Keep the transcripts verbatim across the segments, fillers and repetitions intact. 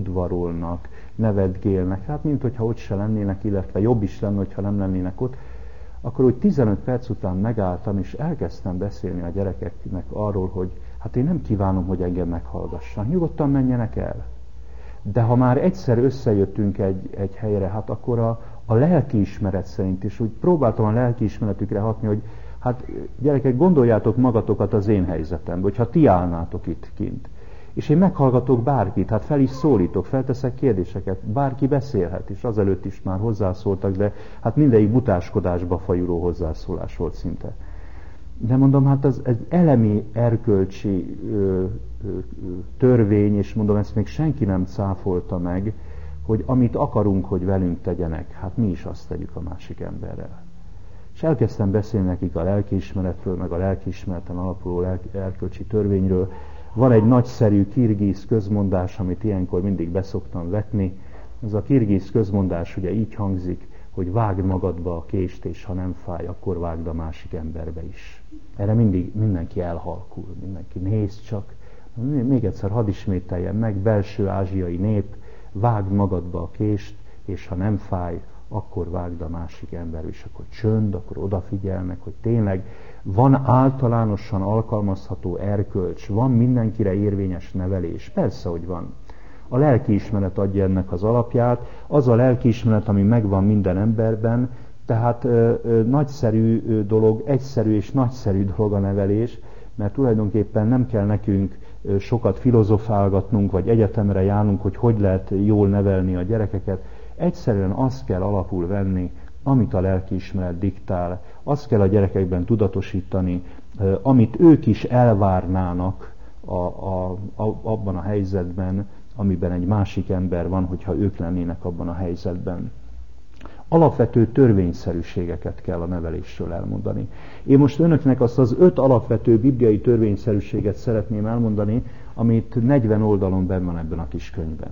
udvarolnak, nevetgélnek, hát mint hogyha ott se lennének, illetve jobb is lenne, hogyha nem lennének ott, akkor úgy tizenöt perc után megálltam, és elkezdtem beszélni a gyerekeknek arról, hogy hát én nem kívánom, hogy engem meghallgassanak, nyugodtan menjenek el. De ha már egyszer összejöttünk egy, egy helyre, hát akkor a, a lelkiismeret szerint is úgy próbáltam a lelkiismeretükre hatni, hogy hát gyerekek, gondoljátok magatokat az én helyzetembe, hogyha ti állnátok itt kint. És én meghallgatok bárkit, hát fel is szólítok, felteszek kérdéseket, bárki beszélhet, és azelőtt is már hozzászóltak, de hát mindegyik butáskodásba fajuló hozzászólás volt szinte. De mondom, hát az egy elemi erkölcsi ö, ö, törvény, és mondom, ezt még senki nem cáfolta meg, hogy amit akarunk, hogy velünk tegyenek, hát mi is azt tegyük a másik emberrel. És elkezdtem beszélni nekik a lelkiismeretről, meg a lelkiismereten alapuló lelki, erkölcsi törvényről. Van egy nagyszerű kirgiz közmondás, amit ilyenkor mindig beszoktam vetni. Ez a kirgiz közmondás ugye így hangzik, hogy vágd magadba a kést, és ha nem fáj, akkor vágd a másik emberbe is. Erre mindig mindenki elhalkul, mindenki néz csak. Még egyszer hadd ismételjem meg, belső ázsiai nép, vágd magadba a kést, és ha nem fáj, akkor vágd a másik ember, és akkor csönd, akkor odafigyelnek, hogy tényleg van általánosan alkalmazható erkölcs, van mindenkire érvényes nevelés. Persze, hogy van. A lelkiismeret adja ennek az alapját, az a lelkiismeret, ami megvan minden emberben, tehát ö, ö, nagyszerű ö, dolog, egyszerű és nagyszerű dolog a nevelés, mert tulajdonképpen nem kell nekünk ö, sokat filozofálgatnunk, vagy egyetemre járnunk, hogy hogy lehet jól nevelni a gyerekeket. Egyszerűen azt kell alapul venni, amit a lelkiismeret diktál, azt kell a gyerekekben tudatosítani, amit ők is elvárnának a, a, a, abban a helyzetben, amiben egy másik ember van, hogyha ők lennének abban a helyzetben. Alapvető törvényszerűségeket kell a nevelésről elmondani. Én most önöknek azt az öt alapvető bibliai törvényszerűséget szeretném elmondani, amit negyven oldalon benn van ebben a kis könyvben.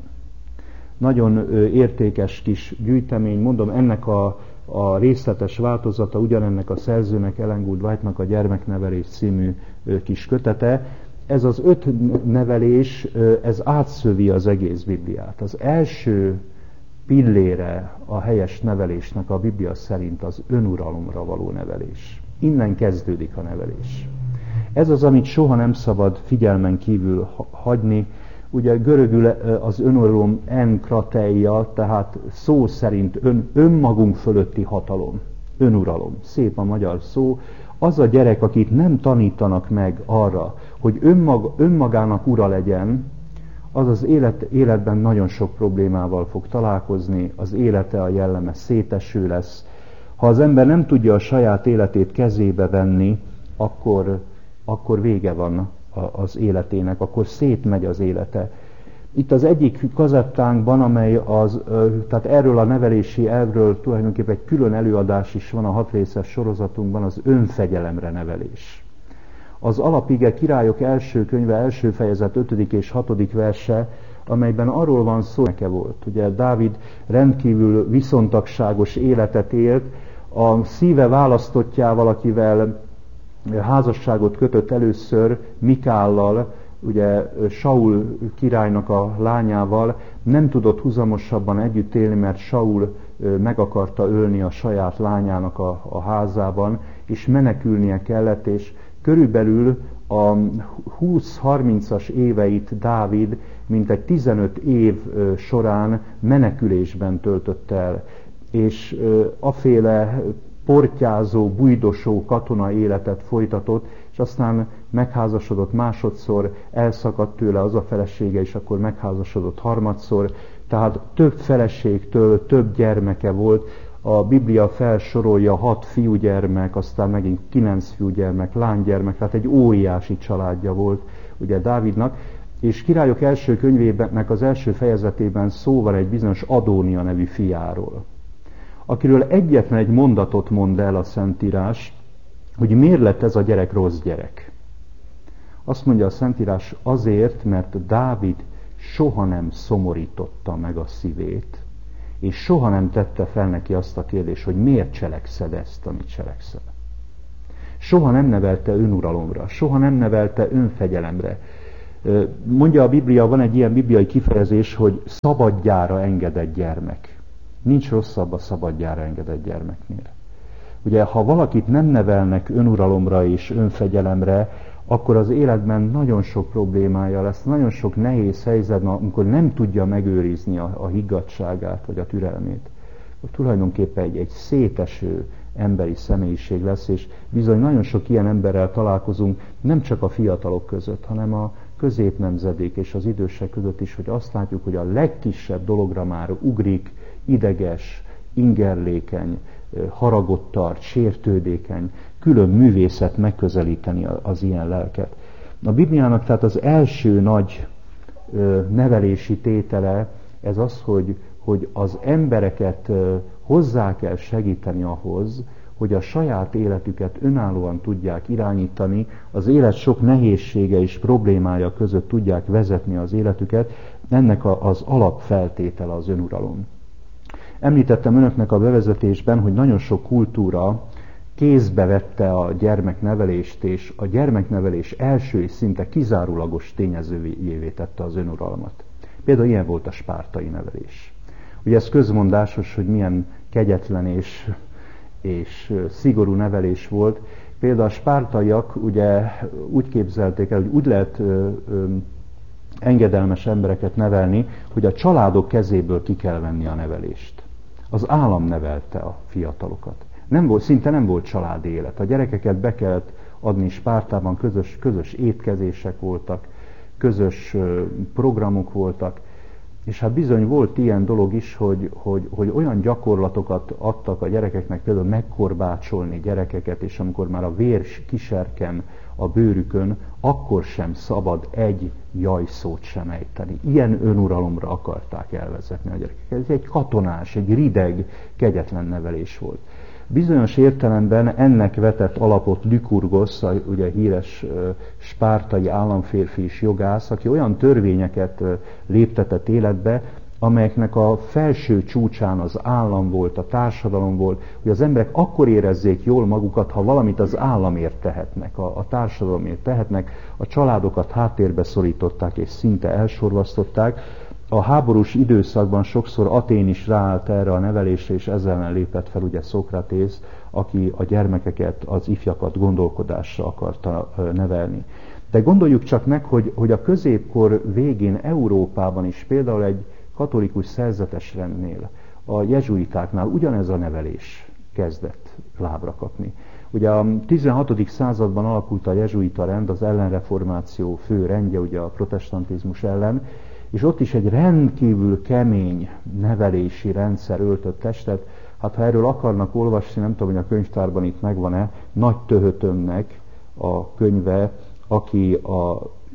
Nagyon értékes kis gyűjtemény, mondom, ennek a, a részletes változata ugyanennek a szerzőnek, Ellen Gould White-nak a Gyermeknevelés című kis kötete. Ez az öt nevelés, ez átszövi az egész Bibliát. Az első pillére a helyes nevelésnek a Biblia szerint az önuralomra való nevelés. Innen kezdődik a nevelés. Ez az, amit soha nem szabad figyelmen kívül hagyni. Ugye görögül az önuralom enkrateia, tehát szó szerint ön, önmagunk fölötti hatalom. Önuralom. Szép a magyar szó. Az a gyerek, akit nem tanítanak meg arra, hogy önmag, önmagának ura legyen, az az élet, életben nagyon sok problémával fog találkozni, az élete, a jelleme széteső lesz. Ha az ember nem tudja a saját életét kezébe venni, akkor, akkor vége van az életének, akkor szétmegy az élete. Itt az egyik kazettánkban, amely az, tehát erről a nevelési elvről tulajdonképpen egy külön előadás is van a hatrészes sorozatunkban, az önfegyelemre nevelés. Az alapige Királyok első könyve, első fejezet, ötödik és hatodik verse, amelyben arról van szó, neke volt. Ugye Dávid rendkívül viszontagságos életet élt, a szíve választottjával, akivel házasságot kötött először, Mikállal, ugye Saul királynak a lányával, nem tudott huzamosabban együtt élni, mert Saul meg akarta ölni a saját lányának a, a házában, és menekülnie kellett, és körülbelül a húsz-harmincas éveit Dávid mintegy tizenöt év során menekülésben töltött el, és aféle portyázó, bujdosó katona életet folytatott, és aztán megházasodott másodszor, elszakadt tőle az a felesége, és akkor megházasodott harmadszor, tehát több feleségtől több gyermeke volt. A Biblia felsorolja hat fiúgyermek, aztán megint kilenc fiúgyermek, lánygyermek, tehát egy óriási családja volt ugye Dávidnak, és Királyok első könyvének az első fejezetében szó van egy bizonyos Adónia nevű fiáról, akiről egyetlen egy mondatot mond el a Szentírás, hogy miért lett ez a gyerek rossz gyerek. Azt mondja a Szentírás, azért, mert Dávid soha nem szomorította meg a szívét, és soha nem tette fel neki azt a kérdést, hogy miért cselekszed ezt, amit cselekszel. Soha nem nevelte önuralomra, soha nem nevelte önfegyelemre. Mondja a Biblia, van egy ilyen bibliai kifejezés, hogy szabadjára engedett gyermek. Nincs rosszabb a szabadjára engedett gyermeknél. Ugye, ha valakit nem nevelnek önuralomra és önfegyelemre, akkor az életben nagyon sok problémája lesz, nagyon sok nehéz helyzet, amikor nem tudja megőrizni a, a higgadtságát vagy a türelmét. Tulajdonképpen egy, egy széteső emberi személyiség lesz, és bizony nagyon sok ilyen emberrel találkozunk, nem csak a fiatalok között, hanem a középnemzedék és az idősek között is, hogy azt látjuk, hogy a legkisebb dologra már ugrik, ideges, ingerlékeny, haragot tart, sértődékeny, külön művészet megközelíteni az ilyen lelket. A Bibliának tehát az első nagy nevelési tétele ez az, hogy, hogy az embereket hozzá kell segíteni ahhoz, hogy a saját életüket önállóan tudják irányítani, az élet sok nehézsége és problémája között tudják vezetni az életüket, ennek az alapfeltétele az önuralom. Említettem önöknek a bevezetésben, hogy nagyon sok kultúra kézbe vette a gyermeknevelést, és a gyermeknevelés első és szinte kizárólagos tényezőjévé tette az önuralmat. Például ilyen volt a spártai nevelés. Ugye ez közmondásos, hogy milyen kegyetlen és, és szigorú nevelés volt. Például a spártaiak ugye úgy képzelték el, hogy úgy lehet ö, ö, engedelmes embereket nevelni, hogy a családok kezéből ki kell venni a nevelést. Az állam nevelte a fiatalokat. Nem volt, szinte nem volt családi élet. A gyerekeket be kellett adni Spártában, közös, közös étkezések voltak, közös programok voltak, és hát bizony volt ilyen dolog is, hogy, hogy, hogy olyan gyakorlatokat adtak a gyerekeknek, például megkorbácsolni gyerekeket, és amikor már a vér kiserken a bőrükön, akkor sem szabad egy jajszót sem ejteni. Ilyen önuralomra akarták elvezetni a gyerekeket. Ez egy katonás, egy rideg, kegyetlen nevelés volt. Bizonyos értelemben ennek vetett alapot Lykurgosz, a ugye híres spártai államférfi és jogász, aki olyan törvényeket léptetett életbe, amelyeknek a felső csúcsán az állam volt, a társadalom volt, hogy az emberek akkor érezzék jól magukat, ha valamit az államért tehetnek, a, a társadalomért tehetnek, a családokat háttérbe szorították és szinte elsorvasztották. A háborús időszakban sokszor Atén is ráállt erre a nevelésre, és ezzel ellen lépett fel ugye Szokratész, aki a gyermekeket, az ifjakat gondolkodásra akarta nevelni. De gondoljuk csak meg, hogy, hogy a középkor végén Európában is, például egy katolikus szerzetes rendnél, a jezsuitáknál ugyanez a nevelés kezdett lábra kapni. Ugye a tizenhatodik században alakult a jezsuita rend, az ellenreformáció fő rendje, ugye a protestantizmus ellen, és ott is egy rendkívül kemény nevelési rendszer öltött testet. Hát ha erről akarnak olvasni, nem tudom, hogy a könyvtárban itt megvan-e, Nagy Töhötömnek a könyve, aki a,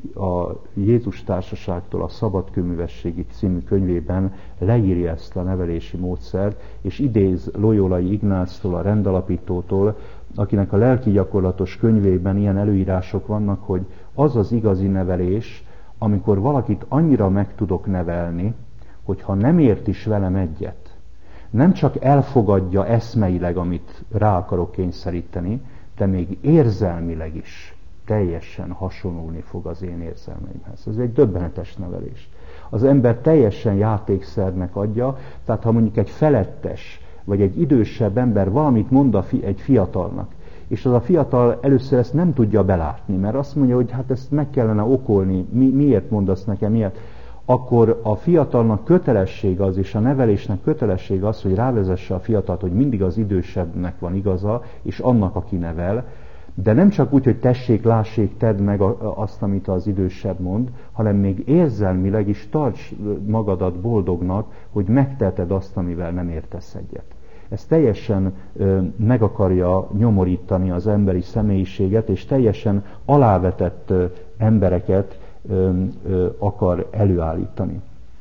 a Jézus Társaságtól a Szabadkőművességi című könyvében leírja ezt a nevelési módszert, és idéz Loyolai Ignáctól, a rendalapítótól, akinek a lelki gyakorlatos könyvében ilyen előírások vannak, hogy az az igazi nevelés, amikor valakit annyira meg tudok nevelni, hogyha nem ért is velem egyet, nem csak elfogadja eszmeileg, amit rá akarok kényszeríteni, de még érzelmileg is teljesen hasonlulni fog az én érzelmeimhez. Ez egy döbbenetes nevelés. Az ember teljesen játékszernek adja, tehát ha mondjuk egy felettes, vagy egy idősebb ember valamit mond a fi, egy fiatalnak, és az a fiatal először ezt nem tudja belátni, mert azt mondja, hogy hát ezt meg kellene okolni, mi, miért mondasz nekem ilyet, akkor a fiatalnak kötelesség az, és a nevelésnek kötelesség az, hogy rávezesse a fiatalt, hogy mindig az idősebbnek van igaza, és annak, aki nevel, de nem csak úgy, hogy tessék, lássék, tedd meg azt, amit az idősebb mond, hanem még érzelmileg is tarts magadat boldognak, hogy megteheted azt, amivel nem értesz egyet. Ez teljesen ö, meg akarja nyomorítani az emberi személyiséget, és teljesen alávetett ö, embereket ö, ö, akar előállítani.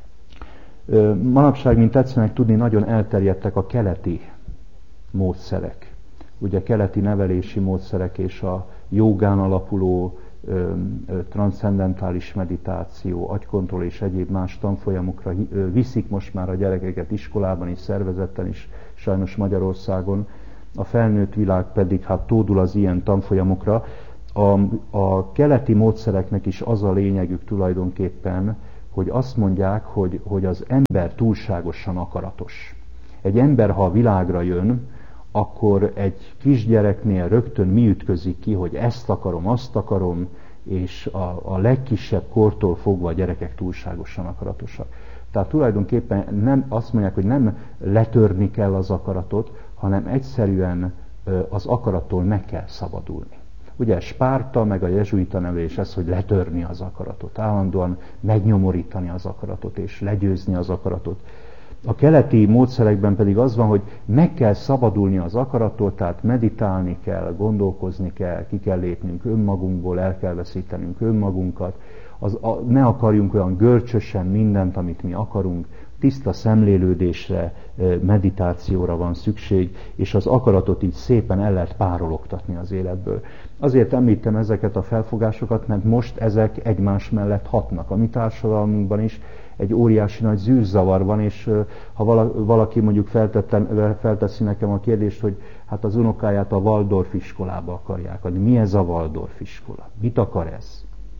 Ö, manapság, mint tetszenek tudni, nagyon elterjedtek a keleti módszerek. Ugye keleti nevelési módszerek és a jógán alapuló ö, ö, transzcendentális meditáció, agykontroll és egyéb más tanfolyamokra ö, viszik most már a gyerekeket iskolában és szervezetten is, sajnos Magyarországon, a felnőtt világ pedig hát tódul az ilyen tanfolyamokra, A, a keleti módszereknek is az a lényegük tulajdonképpen, hogy azt mondják, hogy, hogy az ember túlságosan akaratos. Egy ember, ha a világra jön, akkor egy kisgyereknél rögtön mi ütközik ki, hogy ezt akarom, azt akarom, és a, a legkisebb kortól fogva a gyerekek túlságosan akaratosak. Tehát tulajdonképpen nem, azt mondják, hogy nem letörni kell az akaratot, hanem egyszerűen az akarattól meg kell szabadulni. Ugye Spárta, meg a jezsuita nevelés ez, hogy letörni az akaratot, állandóan megnyomorítani az akaratot, és legyőzni az akaratot. A keleti módszerekben pedig az van, hogy meg kell szabadulni az akarattól, tehát meditálni kell, gondolkozni kell, ki kell lépnünk önmagunkból, el kell veszítenünk önmagunkat, az, a, ne akarjunk olyan görcsösen mindent, amit mi akarunk, tiszta szemlélődésre, meditációra van szükség, és az akaratot így szépen el lehet párologtatni az életből. Azért említem ezeket a felfogásokat, mert most ezek egymás mellett hatnak. A mi társadalmunkban is egy óriási nagy zűrzavar van, és ha valaki mondjuk felteszi nekem a kérdést, hogy hát az unokáját a Waldorf iskolába akarják adni. Mi ez a Waldorf iskola? Mit akar ez?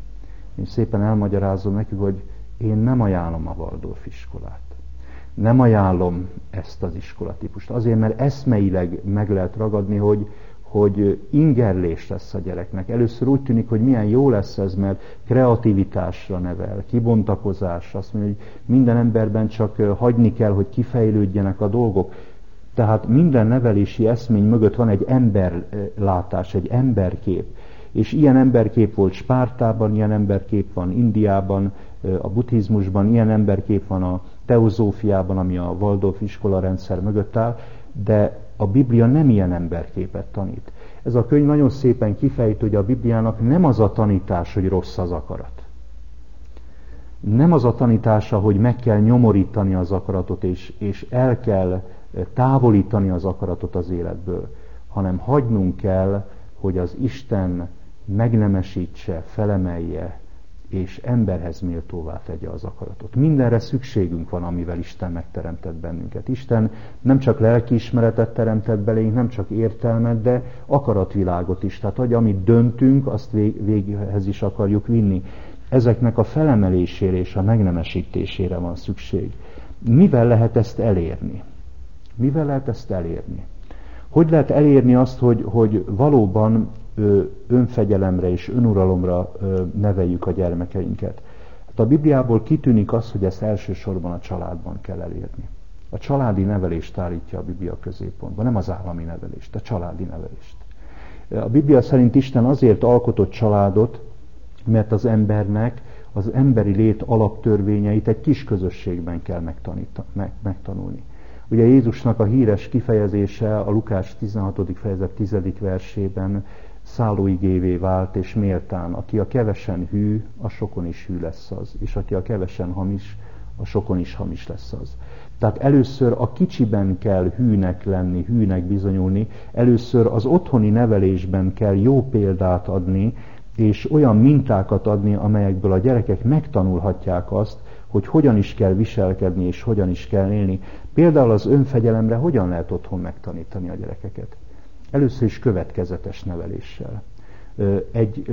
Én szépen elmagyarázom nekik, hogy én nem ajánlom a Waldorf iskolát. Nem ajánlom ezt az iskolatípust. Azért, mert eszmeileg meg lehet ragadni, hogy, hogy ingerlés lesz a gyereknek. Először úgy tűnik, hogy milyen jó lesz ez, mert kreativitásra nevel, kibontakozás. Azt mondja, hogy minden emberben csak hagyni kell, hogy kifejlődjenek a dolgok. Tehát minden nevelési eszmény mögött van egy emberlátás, egy emberkép. És ilyen emberkép volt Spártában, ilyen emberkép van Indiában, a buddhizmusban, ilyen emberkép van a teozófiában, ami a Waldorf iskola rendszer mögött áll, de a Biblia nem ilyen emberképet tanít. Ez a könyv nagyon szépen kifejti, hogy a Bibliának nem az a tanítása, hogy rossz az akarat. Nem az a tanítása, hogy meg kell nyomorítani az akaratot, és, és el kell távolítani az akaratot az életből, hanem hagynunk kell, hogy az Isten megnemesítse, felemelje, és emberhez méltóvá tegye az akaratot. Mindenre szükségünk van, amivel Isten megteremtett bennünket. Isten nem csak lelkiismeretet teremtett belénk, nem csak értelmet, de akaratvilágot is. Tehát, hogy amit döntünk, azt vég, véghez is akarjuk vinni. Ezeknek a felemelésére és a megnemesítésére van szükség. Mivel lehet ezt elérni? Mivel lehet ezt elérni? Hogy lehet elérni azt, hogy, hogy valóban önfegyelemre és önuralomra neveljük a gyermekeinket? Hát a Bibliából kitűnik az, hogy ezt elsősorban a családban kell elérni. A családi nevelést állítja a Biblia középpontba, nem az állami nevelést, a családi nevelést. A Biblia szerint Isten azért alkotott családot, mert az embernek az emberi lét alaptörvényeit egy kis közösségben kell megtanulni. Ugye Jézusnak a híres kifejezése a Lukás tizenhatodik fejezet tizedik versében szállóigévé vált és méltán, aki a kevesen hű, a sokon is hű lesz az, és aki a kevesen hamis, a sokon is hamis lesz az. Tehát először a kicsiben kell hűnek lenni, hűnek bizonyulni, először az otthoni nevelésben kell jó példát adni, és olyan mintákat adni, amelyekből a gyerekek megtanulhatják azt, hogy hogyan is kell viselkedni, és hogyan is kell élni. Például az önfegyelemre hogyan lehet otthon megtanítani a gyerekeket? Először is következetes neveléssel. Egy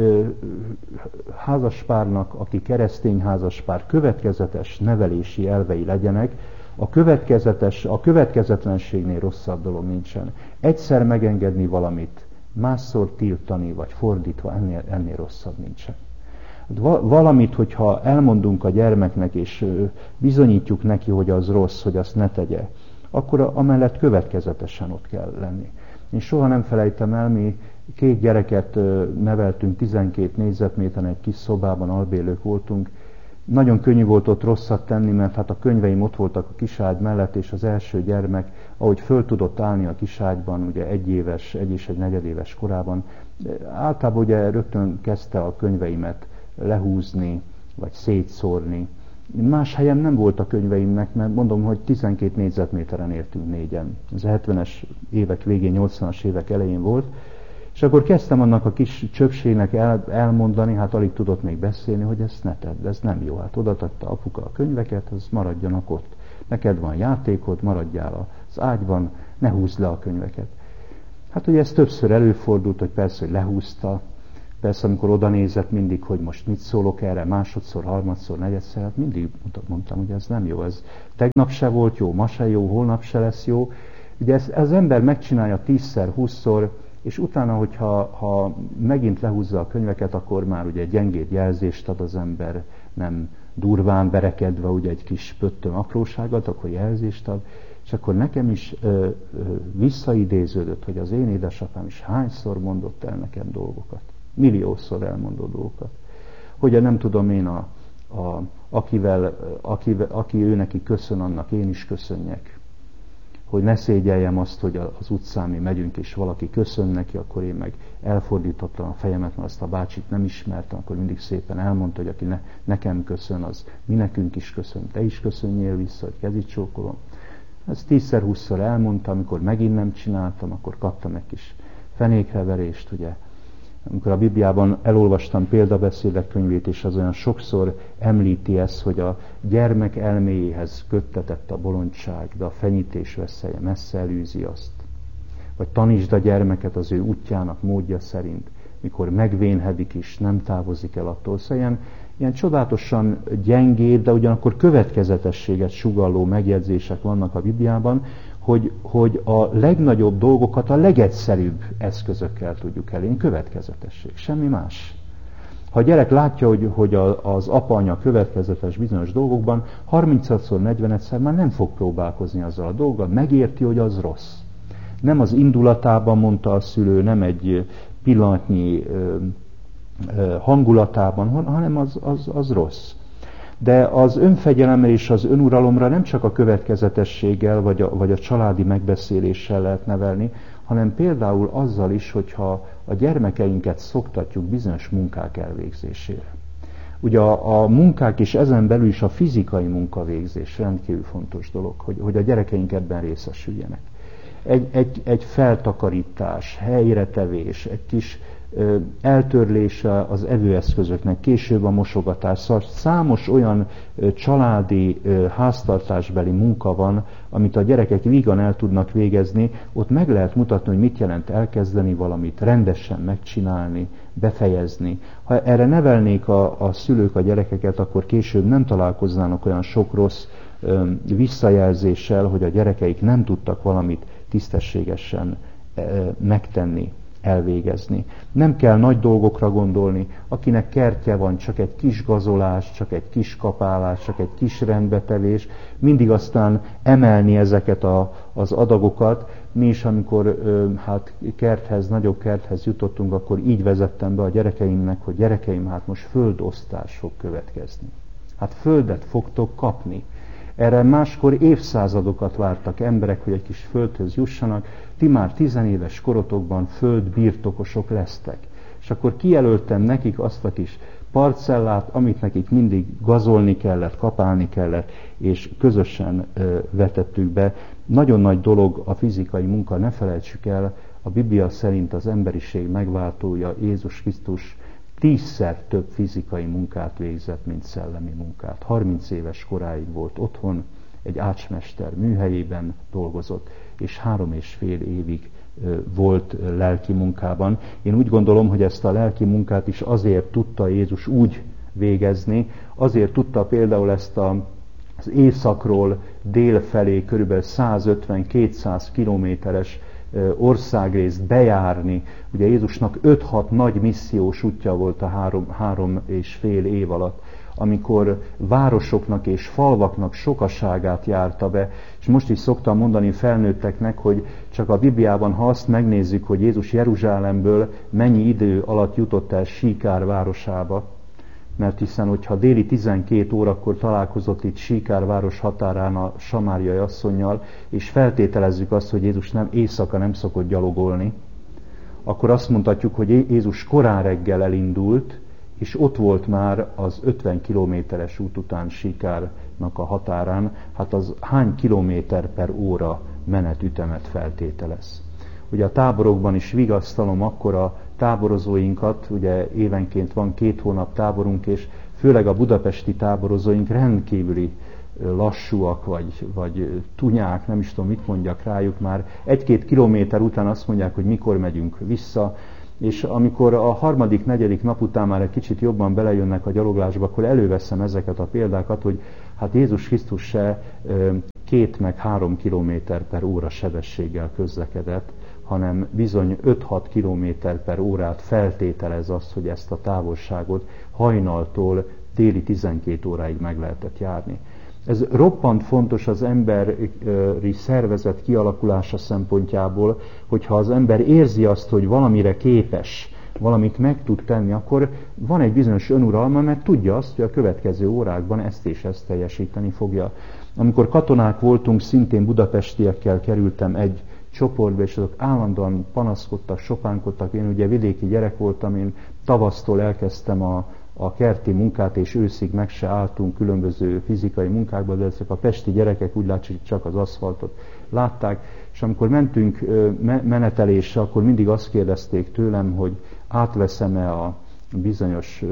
házaspárnak, aki keresztény házaspár, következetes nevelési elvei legyenek, a, következetes, a következetlenségnél rosszabb dolog nincsen. Egyszer megengedni valamit, másszor tiltani, vagy fordítva, ennél, ennél rosszabb nincsen. Valamit, hogyha elmondunk a gyermeknek, és bizonyítjuk neki, hogy az rossz, hogy azt ne tegye, akkor amellett következetesen ott kell lenni. Én soha nem felejtem el, mi két gyereket neveltünk tizenkét négyzetméteren egy kis szobában, albélők voltunk. Nagyon könnyű volt ott rosszat tenni, mert hát a könyveim ott voltak a kiságy mellett, és az első gyermek, ahogy föl tudott állni a kiságyban, ugye egy éves, egy és egy negyedéves korában, általában ugye rögtön kezdte a könyveimet lehúzni, vagy szétszórni. Más helyen nem volt a könyveimnek, mert mondom, hogy tizenkét négyzetméteren éltünk négyen. Ez a hetvenes évek végén, nyolcvanas évek elején volt. És akkor kezdtem annak a kis csöpségnek el, elmondani, hát alig tudott még beszélni, hogy ezt ne tedd, ez nem jó. Hát oda tette apuka a könyveket, az maradjanak ott. Neked van játékod, maradjál az ágyban, ne húzd le a könyveket. Hát ugye ez többször előfordult, hogy persze, hogy lehúzta, persze, amikor oda nézett mindig, hogy most mit szólok erre, másodszor, harmadszor, negyedszer, hát mindig mondtam, hogy ez nem jó. Ez tegnap se volt jó, ma se jó, holnap se lesz jó. Ugye ez, az ember megcsinálja tízszer, húszszor, és utána, hogyha ha megint lehúzza a könyveket, akkor már ugye gyengébb jelzést ad az ember, nem durván verekedve, ugye egy kis pöttöm apróságot, akkor jelzést ad. És akkor nekem is ö, ö, visszaidéződött, hogy az én édesapám is hányszor mondott el nekem dolgokat. Milliószor elmondott dolgokat. Hogy nem tudom én, a, a, akivel, akivel, aki ő neki köszön, annak én is köszönjek. Hogy ne szégyeljem azt, hogy az utcán mi megyünk, és valaki köszön neki, akkor én meg elfordítottam a fejemet, mert azt a bácsit nem ismertem, akkor mindig szépen elmondta, hogy aki ne, nekem köszön, az mi nekünk is köszön, te is köszönjél vissza, hogy kezit csókolom. Ezt tízszer, húszszor elmondtam, amikor megint nem csináltam, akkor kaptam egy kis fenékreverést, ugye. Amikor a Bibliában elolvastam példabeszédek könyvét, és az olyan sokszor említi ezt, hogy a gyermek elméjéhez köttetett a bolondság, de a fenyítés veszélye messze elűzi azt. Vagy tanítsd a gyermeket az ő útjának, módja szerint, mikor megvénhedik is, nem távozik el attól. Szóval ilyen, ilyen csodálatosan gyengéd, de ugyanakkor következetességet sugalló megjegyzések vannak a Bibliában, hogy, hogy a legnagyobb dolgokat a legegyszerűbb eszközökkel tudjuk elérni. Következetesség, semmi más. Ha a gyerek látja, hogy, hogy a, az apa-anya következetes bizonyos dolgokban, harmincadszor, negyvenedszer már nem fog próbálkozni azzal a dolggal, megérti, hogy az rossz. Nem az indulatában mondta a szülő, nem egy pillanatnyi ö, ö, hangulatában, hanem az, az, az rossz. De az önfegyelemre és az önuralomra nem csak a következetességgel, vagy a, vagy a családi megbeszéléssel lehet nevelni, hanem például azzal is, hogyha a gyermekeinket szoktatjuk bizonyos munkák elvégzésére. Ugye a, a munkák és ezen belül is a fizikai munkavégzés rendkívül fontos dolog, hogy, hogy a gyerekeink ebben részesüljenek. Egy, egy, egy feltakarítás, helyretevés, egy kis ö, eltörlése az evőeszközöknek, később a mosogatás. Szóval számos olyan ö, családi, ö, háztartásbeli munka van, amit a gyerekek vígan el tudnak végezni, ott meg lehet mutatni, hogy mit jelent elkezdeni valamit, rendesen megcsinálni, befejezni. Ha erre nevelnék a, a szülők a gyerekeket, akkor később nem találkoznának olyan sok rossz ö, visszajelzéssel, hogy a gyerekeik nem tudtak valamit tisztességesen megtenni, elvégezni. Nem kell nagy dolgokra gondolni, akinek kertje van, csak egy kis gazolás, csak egy kis kapálás, csak egy kis rendbetevés, mindig aztán emelni ezeket a, az adagokat. Mi is, amikor hát kerthez, nagyobb kerthez jutottunk, akkor így vezettem be a gyerekeimnek, hogy gyerekeim, hát most földosztás fog következni. Hát földet fogtok kapni. Erre máskor évszázadokat vártak emberek, hogy egy kis földhöz jussanak, ti már tizenéves korotokban földbirtokosok lesztek. És akkor kijelöltem nekik azt a kis parcellát, amit nekik mindig gazolni kellett, kapálni kellett, és közösen ö, vetettük be. Nagyon nagy dolog a fizikai munka, ne felejtsük el, a Biblia szerint az emberiség megváltója, Jézus Krisztus tízszer több fizikai munkát végzett, mint szellemi munkát. harminc éves koráig volt otthon, egy ácsmester műhelyében dolgozott, és három és fél évig volt lelki munkában. Én úgy gondolom, hogy ezt a lelki munkát is azért tudta Jézus úgy végezni, azért tudta például ezt a, az északról dél felé körülbelül százötven-kétszáz kilométeres országrészt bejárni. Ugye Jézusnak öt-hat nagy missziós útja volt a három, három és fél év alatt, amikor városoknak és falvaknak sokaságát járta be. És most is szoktam mondani felnőtteknek, hogy csak a Bibliában, ha azt megnézzük, hogy Jézus Jeruzsálemből mennyi idő alatt jutott el Síkár városába, mert hiszen, hogyha déli tizenkét órakor találkozott itt Síkár város határán a samáriai asszonnyal, és feltételezzük azt, hogy Jézus nem éjszaka nem szokott gyalogolni, akkor azt mondhatjuk, hogy Jézus korán reggel elindult, és ott volt már az ötven kilométeres út után Síkárnak a határán, hát az hány kilométer per óra menetütemet feltételez. Ugye a táborokban is vigasztalom akkor a táborozóinkat, ugye évenként van két hónap táborunk, és főleg a budapesti táborozóink rendkívüli lassúak, vagy, vagy tunyák, nem is tudom, mit mondjak rájuk, már egy-két kilométer után azt mondják, hogy mikor megyünk vissza, És amikor a harmadik, negyedik nap után már egy kicsit jobban belejönnek a gyaloglásba, akkor előveszem ezeket a példákat, hogy hát Jézus Krisztus se két meg három kilométer per óra sebességgel közlekedett, hanem bizony öt-hat kilométer per órát feltételez azt, hogy ezt a távolságot hajnaltól téli tizenkét óráig meg lehetett járni. Ez roppant fontos az emberi szervezet kialakulása szempontjából, hogyha az ember érzi azt, hogy valamire képes, valamit meg tud tenni, akkor van egy bizonyos önuralma, mert tudja azt, hogy a következő órákban ezt és ezt teljesíteni fogja. Amikor katonák voltunk, szintén budapestiekkel kerültem egy csoportba, és azok állandóan panaszkodtak, sopánkodtak. Én ugye vidéki gyerek voltam, én tavasztól elkezdtem a, a kerti munkát, és őszig meg se álltunk különböző fizikai munkákba, de ezek a pesti gyerekek úgy látszik, csak az aszfaltot látták. És amikor mentünk menetelésre, akkor mindig azt kérdezték tőlem, hogy átveszem-e a bizonyos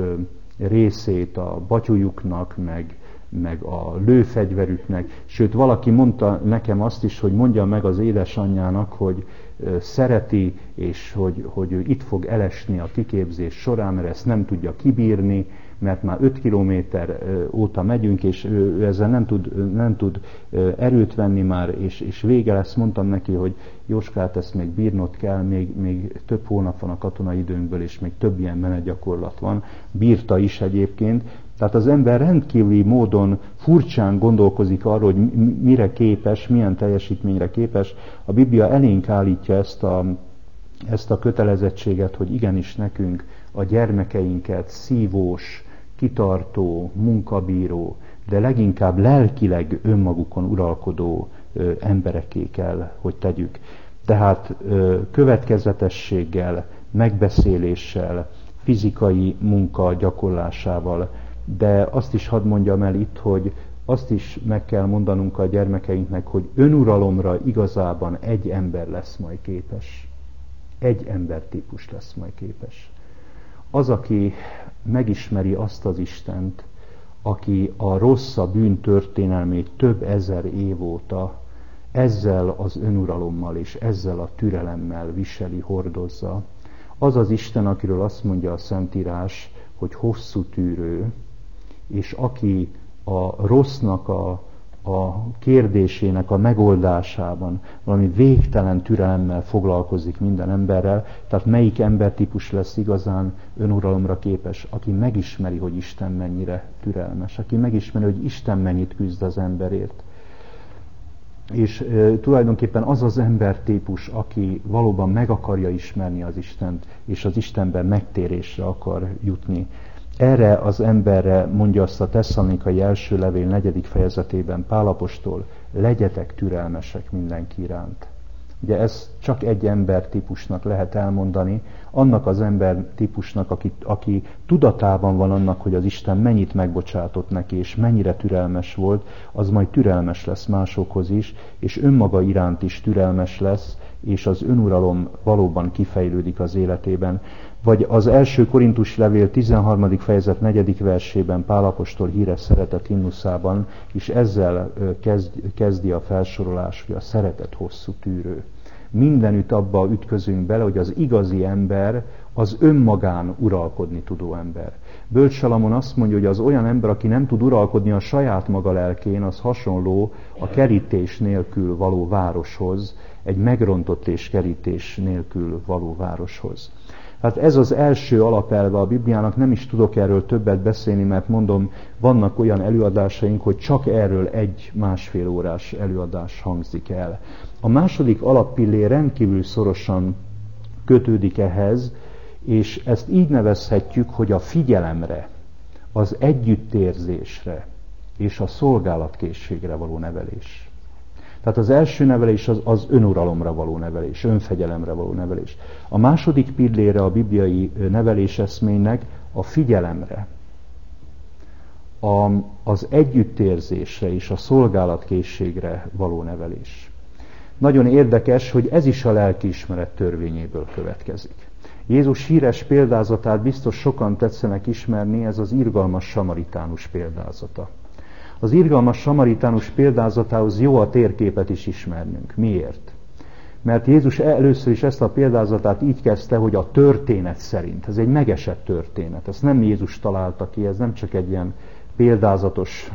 részét a batyujuknak, meg meg a lőfegyverüknek. Sőt, valaki mondta nekem azt is, hogy mondja meg az édesanyjának, hogy szereti, és hogy, hogy ő itt fog elesni a kiképzés során, mert ezt nem tudja kibírni, mert már öt kilométer óta megyünk, és ő, ő ezzel nem tud, nem tud erőt venni már, és, és vége lesz. Mondtam neki, hogy Jóskát, ezt még bírnod kell, még, még több hónap van a katonai időnkből, és még több ilyen menetgyakorlat van. Bírta is egyébként. Tehát az ember rendkívüli módon furcsán gondolkozik arról, hogy mire képes, milyen teljesítményre képes. A Biblia elénk állítja ezt a, ezt a kötelezettséget, hogy igenis nekünk a gyermekeinket szívós, kitartó, munkabíró, de leginkább lelkileg önmagukon uralkodó ö, emberekké kell, hogy tegyük. Tehát ö, következetességgel, megbeszéléssel, fizikai munka gyakorlásával, de azt is hadd mondjam el itt, hogy azt is meg kell mondanunk a gyermekeinknek, hogy önuralomra igazában egy ember lesz majd képes. Egy embertípus lesz majd képes. Az, aki megismeri azt az Istent, aki a rossz, a bűn történelmét több ezer év óta ezzel az önuralommal és ezzel a türelemmel viseli, hordozza, az az Isten, akiről azt mondja a Szentírás, hogy hosszú tűrő, és aki a rossznak a, a kérdésének a megoldásában valami végtelen türelemmel foglalkozik minden emberrel, tehát melyik embertípus lesz igazán önuralomra képes, aki megismeri, hogy Isten mennyire türelmes, aki megismeri, hogy Isten mennyit küzd az emberért. És e, tulajdonképpen az az embertípus, aki valóban meg akarja ismerni az Istent, és az Istenben megtérésre akar jutni. Erre az emberre mondja azt a Tesszalonikai első levél negyedik fejezetében Pál apostol, legyetek türelmesek mindenki iránt. Ugye ez csak egy embertípusnak lehet elmondani, annak az embertípusnak, aki, aki tudatában van annak, hogy az Isten mennyit megbocsátott neki, és mennyire türelmes volt, az majd türelmes lesz másokhoz is, és önmaga iránt is türelmes lesz, és az önuralom valóban kifejlődik az életében. Vagy az első Korintus levél tizenharmadik fejezet negyedik versében Pál apostol híres szeretet himnuszában is ezzel kezd, kezdi a felsorolás, hogy a szeretet hosszú tűrő. Mindenütt abba ütközünk bele, hogy az igazi ember az önmagán uralkodni tudó ember. Bölcs Salamon azt mondja, hogy az olyan ember, aki nem tud uralkodni a saját maga lelkén, az hasonló a kerítés nélkül való városhoz, egy megrontott és kerítés nélkül való városhoz. Hát ez az első alapelve a Bibliának, nem is tudok erről többet beszélni, mert mondom, vannak olyan előadásaink, hogy csak erről egy másfél órás előadás hangzik el. A második alappillér rendkívül szorosan kötődik ehhez, és ezt így nevezhetjük, hogy a figyelemre, az együttérzésre és a szolgálatkészségre való nevelés. Tehát az első nevelés az, az önuralomra való nevelés, önfegyelemre való nevelés. A második pillére a bibliai neveléseszménynek a figyelemre, a, az együttérzésre és a szolgálatkészségre való nevelés. Nagyon érdekes, hogy ez is a lelkiismeret törvényéből következik. Jézus híres példázatát biztos sokan tetszenek ismerni, ez az irgalmas samaritánus példázata. Az irgalmas samaritánus példázatához jó a térképet is ismernünk. Miért? Mert Jézus először is ezt a példázatát így kezdte, hogy a történet szerint. Ez egy megesett történet. Ezt nem Jézus találta ki, ez nem csak egy ilyen példázatos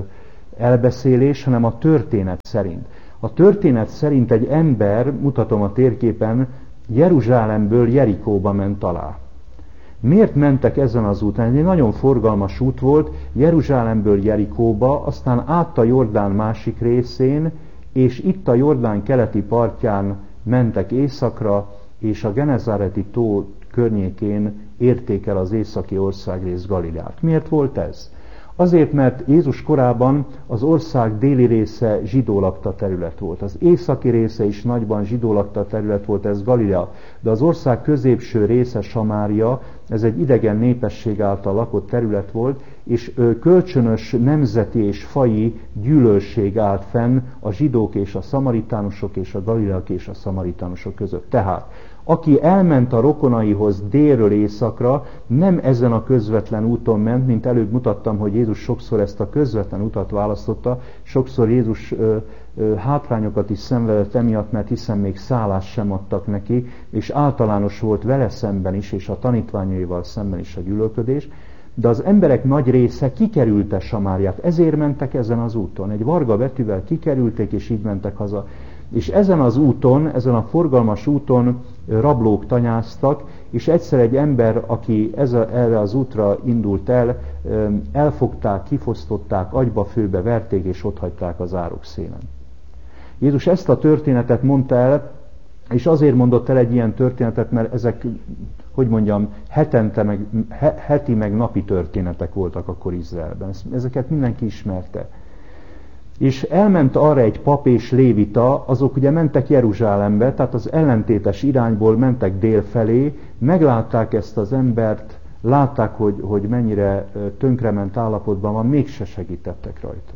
elbeszélés, hanem a történet szerint. A történet szerint egy ember, mutatom a térképen, Jeruzsálemből Jerikóba ment alá. Miért mentek ezen az úton? Ez egy nagyon forgalmas út volt, Jeruzsálemből Jerikóba, aztán át a Jordán másik részén, és itt a Jordán keleti partján mentek északra, és a Genezáreti tó környékén érték el az északi országrész Galileát. Miért volt ez? Azért, mert Jézus korában az ország déli része zsidó lakta terület volt. Az északi része is nagyban zsidó lakta terület volt, ez Galilea. De az ország középső része, Samária, ez egy idegen népesség által lakott terület volt, és kölcsönös nemzeti és faji gyűlölség állt fenn a zsidók és a szamaritánusok és a galileak és a szamaritánusok között. Tehát aki elment a rokonaihoz délről északra, nem ezen a közvetlen úton ment, mint előbb mutattam, hogy Jézus sokszor ezt a közvetlen utat választotta, sokszor Jézus ö, ö, hátrányokat is szenvedett emiatt, mert hiszen még szállást sem adtak neki, és általános volt vele szemben is, és a tanítványaival szemben is a gyűlölködés, de az emberek nagy része kikerülte Samáriát, ezért mentek ezen az úton. Egy varga betűvel kikerülték, és így mentek haza. És ezen az úton, ezen a forgalmas úton rablók tanyáztak, és egyszer egy ember, aki ez a, erre az útra indult el, elfogták, kifosztották, agyba főbe verték, és otthagyták az árok szélen. Jézus ezt a történetet mondta el, és azért mondott el egy ilyen történetet, mert ezek, hogy mondjam, hetente meg, he, heti meg napi történetek voltak akkor Izraelben. Ezeket mindenki ismerte. És elment arra egy pap és lévita, azok ugye mentek Jeruzsálembe, tehát az ellentétes irányból mentek dél felé, meglátták ezt az embert, látták, hogy, hogy mennyire tönkrement állapotban van, mégse segítettek rajta.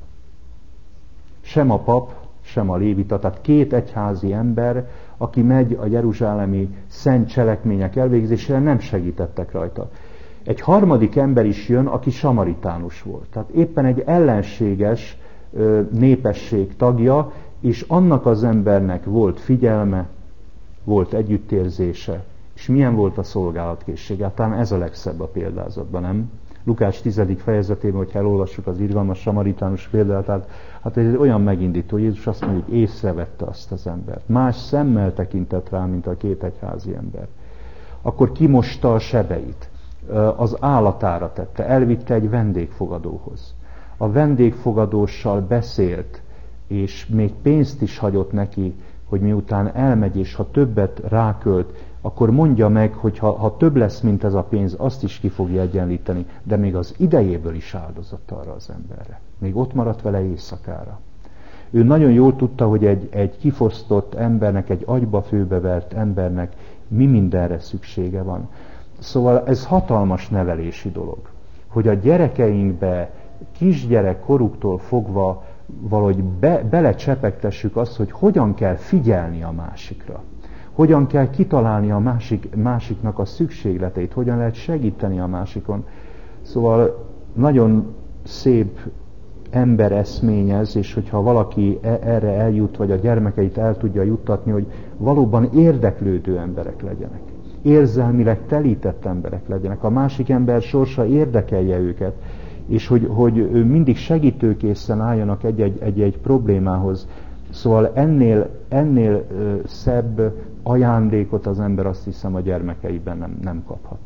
Sem a pap, sem a lévita, tehát két egyházi ember, aki megy a jeruzsálemi szent cselekmények elvégzésére, nem segítettek rajta. Egy harmadik ember is jön, aki samaritánus volt. Tehát éppen egy ellenséges népesség tagja, és annak az embernek volt figyelme, volt együttérzése, és milyen volt a szolgálatkészsége. Talán ez a legszebb a példázatban, nem? Lukács tizedik fejezetében, hogyha elolvassuk az irgalmas samaritánus példát, hát ez olyan megindító, Jézus azt mondja, hogy észrevette azt az embert. Más szemmel tekintett rá, mint a két egyházi ember. Akkor kimosta a sebeit, az állatára tette, elvitte egy vendégfogadóhoz. A vendégfogadóssal beszélt, és még pénzt is hagyott neki, hogy miután elmegy, és ha többet rákölt, akkor mondja meg, hogy ha, ha több lesz, mint ez a pénz, azt is ki fogja egyenlíteni, de még az idejéből is áldozott arra az emberre. Még ott maradt vele éjszakára. Ő nagyon jól tudta, hogy egy, egy kifosztott embernek, egy agyba főbevert embernek mi mindenre szüksége van. Szóval ez hatalmas nevelési dolog, hogy a gyerekeinkbe kisgyerek koruktól fogva valahogy be, belecsepegtessük azt, hogy hogyan kell figyelni a másikra. Hogyan kell kitalálni a másik, másiknak a szükségleteit, hogyan lehet segíteni a másikon. Szóval nagyon szép ember eszményez, és hogyha valaki erre eljut, vagy a gyermekeit el tudja juttatni, hogy valóban érdeklődő emberek legyenek. Érzelmileg telített emberek legyenek. A másik ember sorsa érdekelje őket, és hogy, hogy mindig segítőkészen álljanak egy-egy, egy-egy problémához. Szóval ennél, ennél szebb ajándékot az ember, azt hiszem, a gyermekeiben nem, nem kaphat.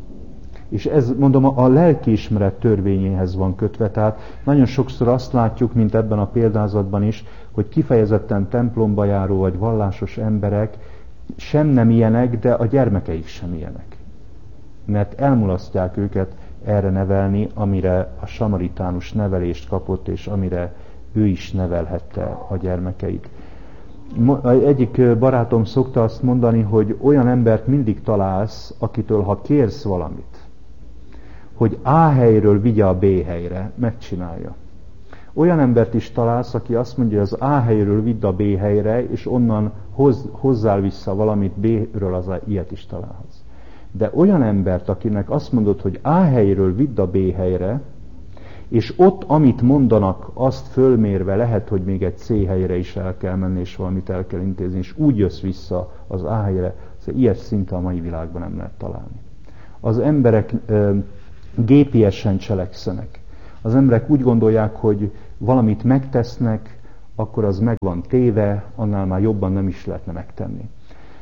És ez, mondom, a lelkiismeret törvényéhez van kötve, tehát nagyon sokszor azt látjuk, mint ebben a példázatban is, hogy kifejezetten templomba járó vagy vallásos emberek sem nem ilyenek, de a gyermekeik sem ilyenek. Mert elmulasztják őket erre nevelni, amire a samaritánus nevelést kapott, és amire ő is nevelhette a gyermekeit. Egyik barátom szokta azt mondani, hogy olyan embert mindig találsz, akitől ha kérsz valamit, hogy A helyről vigye a B helyre, megcsinálja. Olyan embert is találsz, aki azt mondja, hogy az A helyről vidd a B helyre, és onnan hoz, hozzál vissza valamit B-ről, az ilyet is találhatsz. De olyan embert, akinek azt mondod, hogy A helyről vidd a B helyre, és ott, amit mondanak, azt fölmérve lehet, hogy még egy C helyre is el kell menni, és valamit el kell intézni, és úgy jössz vissza az A helyre. Szóval ilyet szinte a mai világban nem lehet találni. Az emberek ö, gépiesen cselekszenek. Az emberek úgy gondolják, hogy valamit megtesznek, akkor az meg van téve, annál már jobban nem is lehetne megtenni.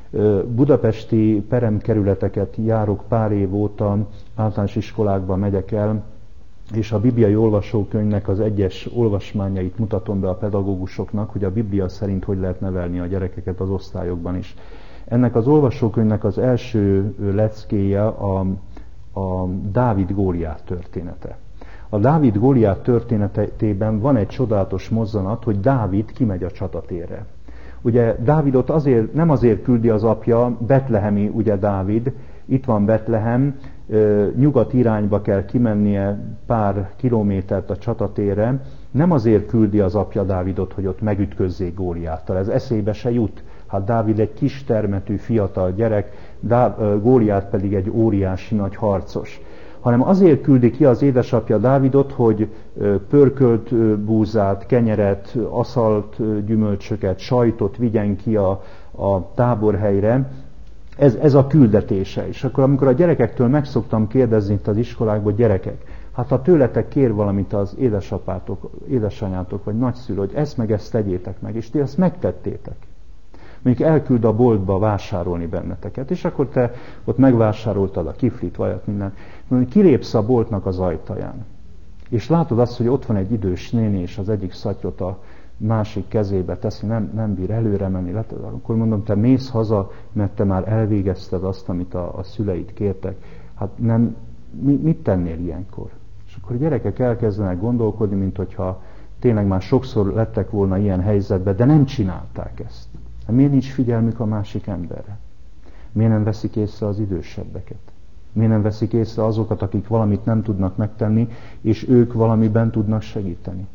Budapesti peremkerületeket járok pár év óta, általános iskolákban megyek el, és a bibliai olvasókönyvnek az egyes olvasmányait mutatom be a pedagógusoknak, hogy a Biblia szerint hogy lehet nevelni a gyerekeket az osztályokban is. Ennek az olvasókönyvnek az első leckéje a, a Dávid Góliát története. A Dávid Góliát történetében van egy csodálatos mozzanat, hogy Dávid kimegy a csatatérre. Ugye Dávidot azért, nem azért küldi az apja, betlehemi ugye Dávid, itt van Betlehem, nyugat irányba kell kimennie pár kilométert a csatatérre, nem azért küldi az apja Dávidot, hogy ott megütközzék Góliáttal, ez eszébe se jut. Hát Dávid egy kis termetű fiatal gyerek, Góliát pedig egy óriási nagy harcos. Hanem azért küldi ki az édesapja Dávidot, hogy pörkölt búzát, kenyeret, aszalt gyümölcsöket, sajtot vigyen ki a, a táborhelyre. Ez, ez a küldetése. És akkor amikor a gyerekektől meg szoktam kérdezni itt az iskolákban, gyerekek, hát ha tőletek kér valamit az édesapátok, édesanyátok vagy nagyszülő, hogy ezt meg ezt tegyétek meg, és ti ezt megtettétek. Mondjuk elküld a boltba vásárolni benneteket, és akkor te ott megvásároltad a kiflit, vajat, minden. Mondjuk kilépsz a boltnak az ajtaján, és látod azt, hogy ott van egy idős néni, és az egyik szatyrot a másik kezébe teszi, nem, nem bír előre menni. Akkor mondom, te mész haza, mert te már elvégezted azt, amit a, a szüleid kértek. Hát nem, mi, mit tennél ilyenkor? És akkor a gyerekek elkezdenek gondolkodni, mint hogyha tényleg már sokszor lettek volna ilyen helyzetben, de nem csinálták ezt. Miért nincs figyelmük a másik emberre? Miért nem veszik észre az idősebbeket? Miért nem veszik észre azokat, akik valamit nem tudnak megtenni, és ők valamiben tudnak segíteni?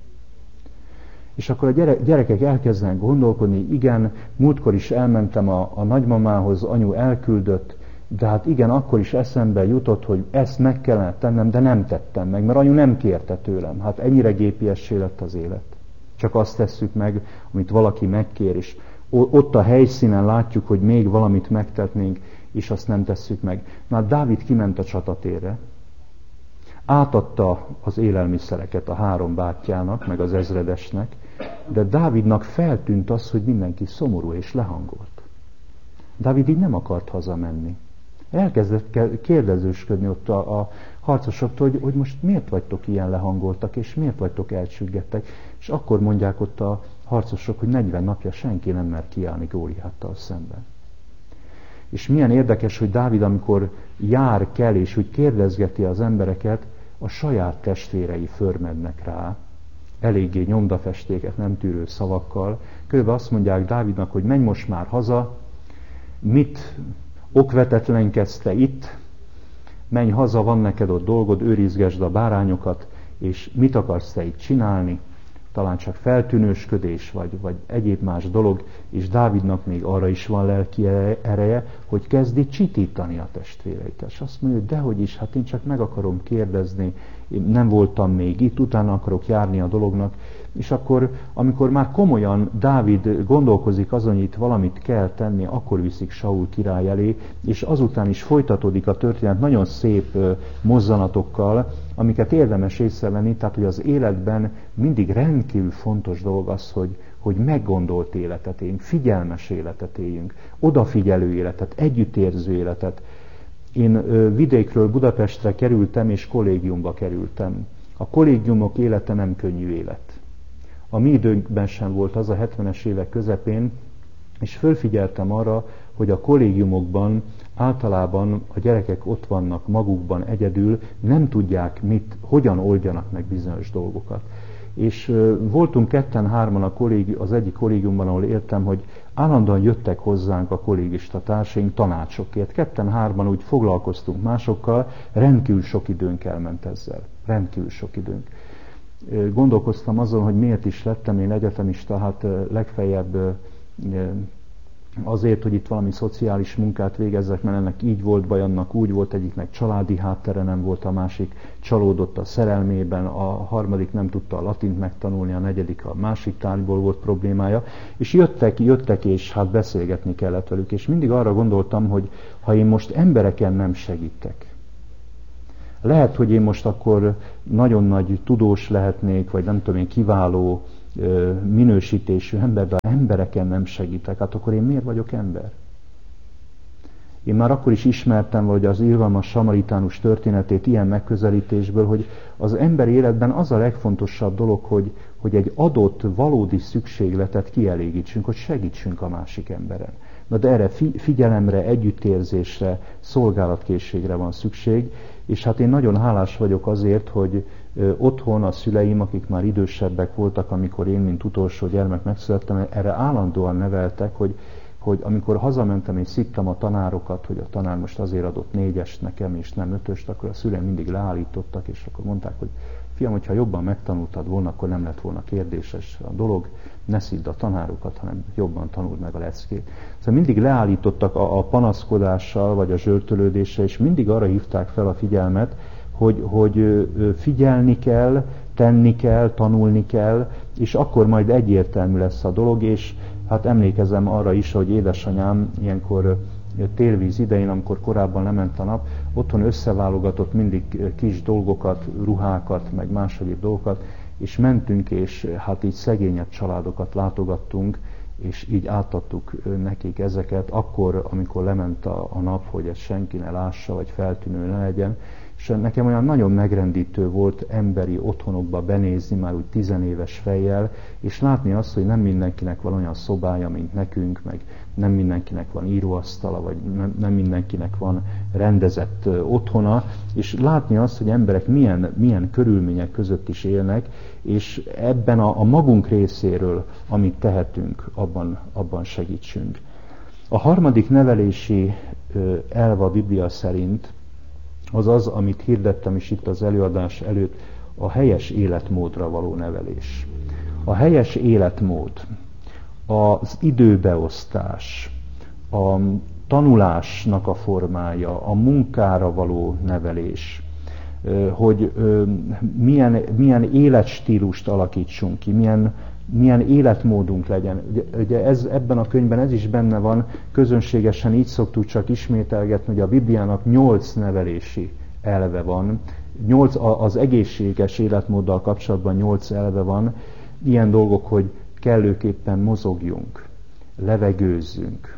És akkor a gyere, gyerekek elkezdenek gondolkodni, igen, múltkor is elmentem a, a nagymamához, anyu elküldött, de hát igen, akkor is eszembe jutott, hogy ezt meg kellene tennem, de nem tettem meg, mert anyu nem kérte tőlem. Hát ennyire gépiessé lett az élet. Csak azt tesszük meg, amit valaki megkér, és ott a helyszínen látjuk, hogy még valamit megtetnénk, és azt nem tesszük meg. Már Dávid kiment a csatatérre, átadta az élelmiszereket a három bátyjának, meg az ezredesnek, de Dávidnak feltűnt az, hogy mindenki szomorú és lehangolt. Dávid így nem akart hazamenni. Elkezdett kérdezősködni ott a, a harcosoktól, hogy, hogy most miért vagytok ilyen lehangoltak, és miért vagytok elcsüggettek. És akkor mondják ott a harcosok, hogy negyven napja senki nem mer kiállni Góliáttal szemben. És milyen érdekes, hogy Dávid, amikor jár, kell, és úgy kérdezgeti az embereket, a saját testvérei förmednek rá, eléggé nyomdafestéket nem tűrő szavakkal. Körülbelül azt mondják Dávidnak, hogy menj most már haza, mit okvetetlenkedsz itt, menj haza, van neked ott dolgod, őrizgesd a bárányokat, és mit akarsz te itt csinálni? Talán csak feltűnősködés, vagy, vagy egyéb más dolog, és Dávidnak még arra is van lelki ereje, hogy kezdi csitítani a testvéreit. És azt mondja, hogy dehogy is, hát én csak meg akarom kérdezni, én nem voltam még itt, utána akarok járni a dolognak. És akkor, amikor már komolyan Dávid gondolkozik azon, hogy itt valamit kell tenni, akkor viszik Saul király elé, és azután is folytatódik a történet nagyon szép mozzanatokkal, amiket érdemes észrevenni, tehát hogy az életben mindig rendkívül fontos dolog az, hogy, hogy meggondolt életet éljünk, figyelmes életet éljünk, odafigyelő életet, együttérző életet. Én vidékről Budapestre kerültem, és kollégiumba kerültem. A kollégiumok élete nem könnyű élet. A mi időnkben sem volt az a hetvenes évek közepén, és fölfigyeltem arra, hogy a kollégiumokban általában a gyerekek ott vannak magukban egyedül, nem tudják, mit, hogyan oldjanak meg bizonyos dolgokat. És uh, voltunk ketten-hárman a kollégi, az egyik kollégiumban, ahol éltem, hogy állandóan jöttek hozzánk a kollégista társaink tanácsokért. Ketten-hárman úgy foglalkoztunk másokkal, rendkívül sok időnk elment ezzel. Rendkívül sok időnk. Uh, gondolkoztam azon, hogy miért is lettem én egyetemista, hát uh, legfeljebb uh, azért, hogy itt valami szociális munkát végezzek, mert ennek így volt baj, annak úgy volt, egyiknek családi háttere nem volt, a másik csalódott a szerelmében, a harmadik nem tudta a latint megtanulni, a negyedik a másik tárgyból volt problémája, és jöttek, jöttek, és hát beszélgetni kellett velük, és mindig arra gondoltam, hogy ha én most embereken nem segítek, lehet, hogy én most akkor nagyon nagy tudós lehetnék, vagy nem tudom én, kiváló minősítésű ember, de embereken nem segítek, hát akkor én miért vagyok ember? Én már akkor is ismertem, hogy az irgalmas samaritánus történetét ilyen megközelítésből, hogy az emberi életben az a legfontosabb dolog, hogy, hogy egy adott valódi szükségletet kielégítsünk, hogy segítsünk a másik emberen. Na de erre figyelemre, együttérzésre, szolgálatkészségre van szükség, és hát én nagyon hálás vagyok azért, hogy otthon a szüleim, akik már idősebbek voltak, amikor én, mint utolsó gyermek megszülettem, erre állandóan neveltek, hogy, hogy amikor hazamentem és szittem a tanárokat, hogy a tanár most azért adott négyest nekem, és nem ötöst, akkor a szüleim mindig leállítottak, és akkor mondták, hogy fiam, hogyha jobban megtanultad volna, akkor nem lett volna kérdéses a dolog, ne szidd a tanárokat, hanem jobban tanuld meg a leckét. Szóval mindig leállítottak a, a panaszkodással, vagy a zsörtölődéssel, és mindig arra hívták fel a figyelmet, hogy, hogy figyelni kell, tenni kell, tanulni kell, és akkor majd egyértelmű lesz a dolog, és hát emlékezem arra is, hogy édesanyám ilyenkor télvíz idején, amikor korábban lement a nap, otthon összeválogatott mindig kis dolgokat, ruhákat, meg más egyéb dolgokat, és mentünk, és hát így szegényebb családokat látogattunk, és így átadtuk nekik ezeket, akkor, amikor lement a, a nap, hogy ezt senki ne lássa, vagy feltűnő ne legyen. És nekem olyan nagyon megrendítő volt emberi otthonokba benézni, már úgy tizenéves fejjel, és látni azt, hogy nem mindenkinek van olyan szobája, mint nekünk, meg nem mindenkinek van íróasztala, vagy nem, nem mindenkinek van rendezett otthona, és látni azt, hogy emberek milyen, milyen körülmények között is élnek, és ebben a, a magunk részéről, amit tehetünk, abban, abban segítsünk. A harmadik nevelési elv a Biblia szerint az az, amit hirdettem is itt az előadás előtt, a helyes életmódra való nevelés. A helyes életmód, az időbeosztás, a tanulásnak a formája, a munkára való nevelés, hogy milyen, milyen életstílust alakítsunk ki, milyen, milyen életmódunk legyen. Ugye ez, ebben a könyvben ez is benne van, közönségesen így szoktuk csak ismételgetni, hogy a Bibliának nyolc nevelési elve van, nyolc, az egészséges életmóddal kapcsolatban nyolc elve van, ilyen dolgok, hogy kellőképpen mozogjunk, levegőzzünk,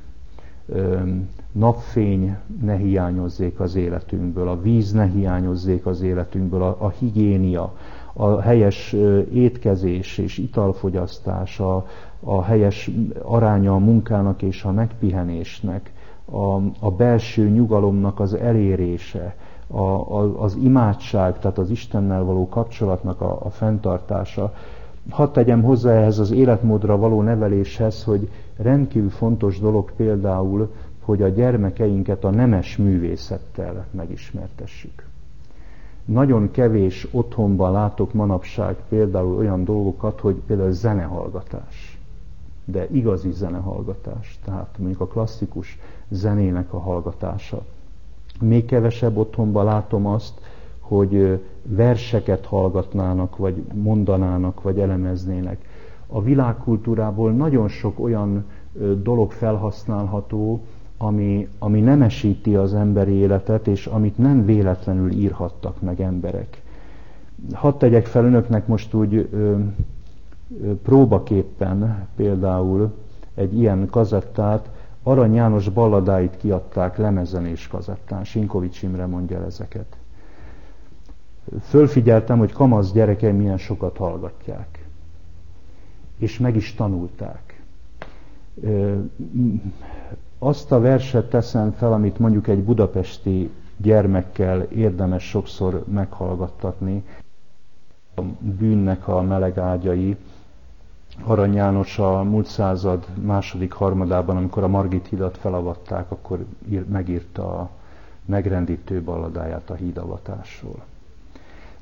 napfény ne hiányozzék az életünkből, a víz ne hiányozzék az életünkből, a, a higiénia, a helyes étkezés és italfogyasztás, a, a helyes aránya a munkának és a megpihenésnek, a, a belső nyugalomnak az elérése, a, a, az imádság, tehát az Istennel való kapcsolatnak a, a fenntartása. Hadd tegyem hozzá ehhez az életmódra való neveléshez, hogy rendkívül fontos dolog például, hogy a gyermekeinket a nemes művészettel megismertessük. Nagyon kevés otthonban látok manapság például olyan dolgokat, hogy például zenehallgatás, de igazi zenehallgatás, tehát mondjuk a klasszikus zenének a hallgatása. Még kevesebb otthonban látom azt, hogy verseket hallgatnának, vagy mondanának, vagy elemeznének. A világkultúrából nagyon sok olyan dolog felhasználható, ami, ami nemesíti az emberi életet, és amit nem véletlenül írhattak meg emberek. Hadd tegyek fel önöknek most úgy ö, ö, próbaképpen például egy ilyen kazettát, Arany János balladáit kiadták lemezen és kazettán, Sinkovics Imre mondja el ezeket. Fölfigyeltem, hogy kamasz gyerekeim milyen sokat hallgatják, és meg is tanulták. Ö, azt a verset teszem fel, amit mondjuk egy budapesti gyermekkel érdemes sokszor meghallgattatni. A bűnnek a meleg ágyai. Arany János a múlt század második harmadában, amikor a Margit hidat felavatták, akkor ír, megírta a megrendítő balladáját a hídavatásról.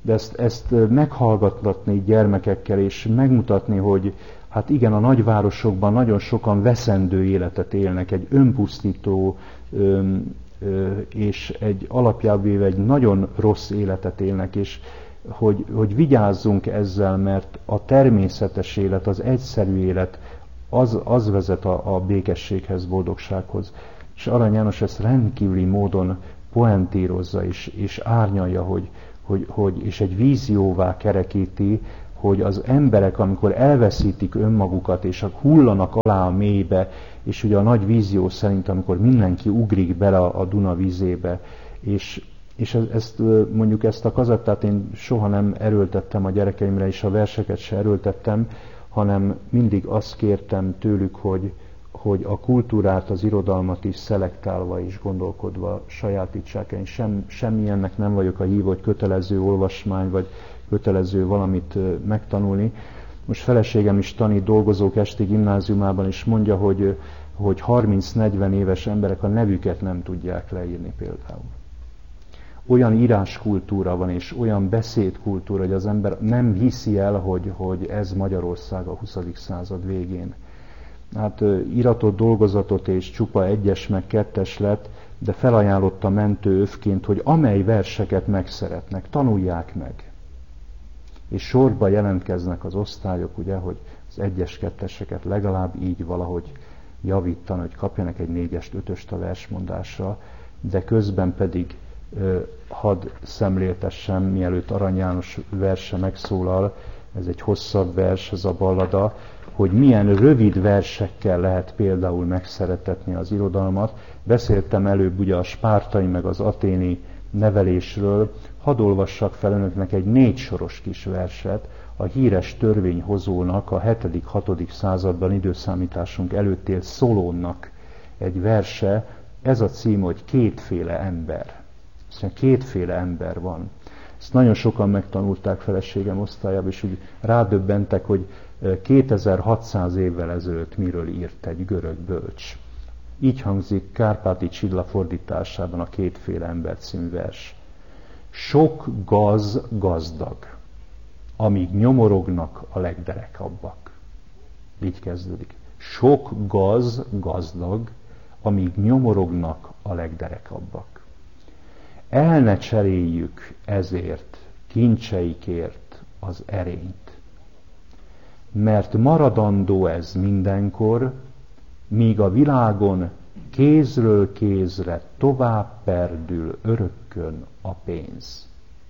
de ezt, ezt meghallgattatni gyermekekkel, és megmutatni, hogy hát igen, a nagyvárosokban nagyon sokan veszendő életet élnek, egy önpusztító ö, ö, és egy alapjából véve egy nagyon rossz életet élnek, és hogy, hogy vigyázzunk ezzel, mert a természetes élet, az egyszerű élet, az, az vezet a, a békességhez, boldogsághoz. És Arany János ezt rendkívüli módon poentírozza és, és árnyalja, hogy, hogy, hogy, és egy vízióvá kerekíti, hogy az emberek, amikor elveszítik önmagukat, és hullanak alá a mélybe, és ugye a nagy vízió szerint, amikor mindenki ugrik bele a Duna vizébe, és, és ezt, mondjuk ezt a kazettát én soha nem erőltettem a gyerekeimre, és a verseket se erőltettem, hanem mindig azt kértem tőlük, hogy, hogy a kultúrát, az irodalmat is szelektálva és gondolkodva sajátítsák. Én sem, semmilyennek nem vagyok a hívó, hogy kötelező olvasmány, vagy kötelező valamit megtanulni. Most feleségem is tanít Dolgozók Esti Gimnáziumában, és mondja, hogy, hogy harminc-negyven éves emberek a nevüket nem tudják leírni például. Olyan íráskultúra van, és olyan beszédkultúra, hogy az ember nem hiszi el, hogy, hogy ez Magyarország a huszadik század végén. Hát iratott dolgozatot és csupa egyes meg kettes lett, de felajánlotta mentő övként, hogy amely verseket megszeretnek, tanulják meg. És sorba jelentkeznek az osztályok, ugye, hogy az egyes ketteseket legalább így valahogy javítani, hogy kapjanak egy négyest, ötöst a versmondásra, de közben pedig ö, hadd szemléltessem, mielőtt Arany János verse megszólal, ez egy hosszabb vers, ez a ballada, hogy milyen rövid versekkel lehet például megszeretetni az irodalmat. Beszéltem előbb ugye a spártai meg az aténi nevelésről, hadd olvassak fel önöknek egy négy soros kis verset, a híres törvényhozónak a hetedik-hatodik században időszámításunk előtt élt Szolónnak egy verse, ez a cím, hogy kétféle ember. Szóval kétféle ember van. Ezt nagyon sokan megtanulták feleségem osztályában, és úgy rádöbbentek, hogy kétezer-hatszáz évvel ezelőtt miről írt egy görög bölcs. Így hangzik Kárpáti Csilla fordításában a Kétféle ember című vers. Sok gaz gazdag, amíg nyomorognak a legderekabbak. Így kezdődik. Sok gaz gazdag, amíg nyomorognak a legderekabbak. El ne cseréljük ezért kincseikért az erényt. Mert maradandó ez mindenkor, míg a világon kézről kézre tovább perdül örökkön a pénz.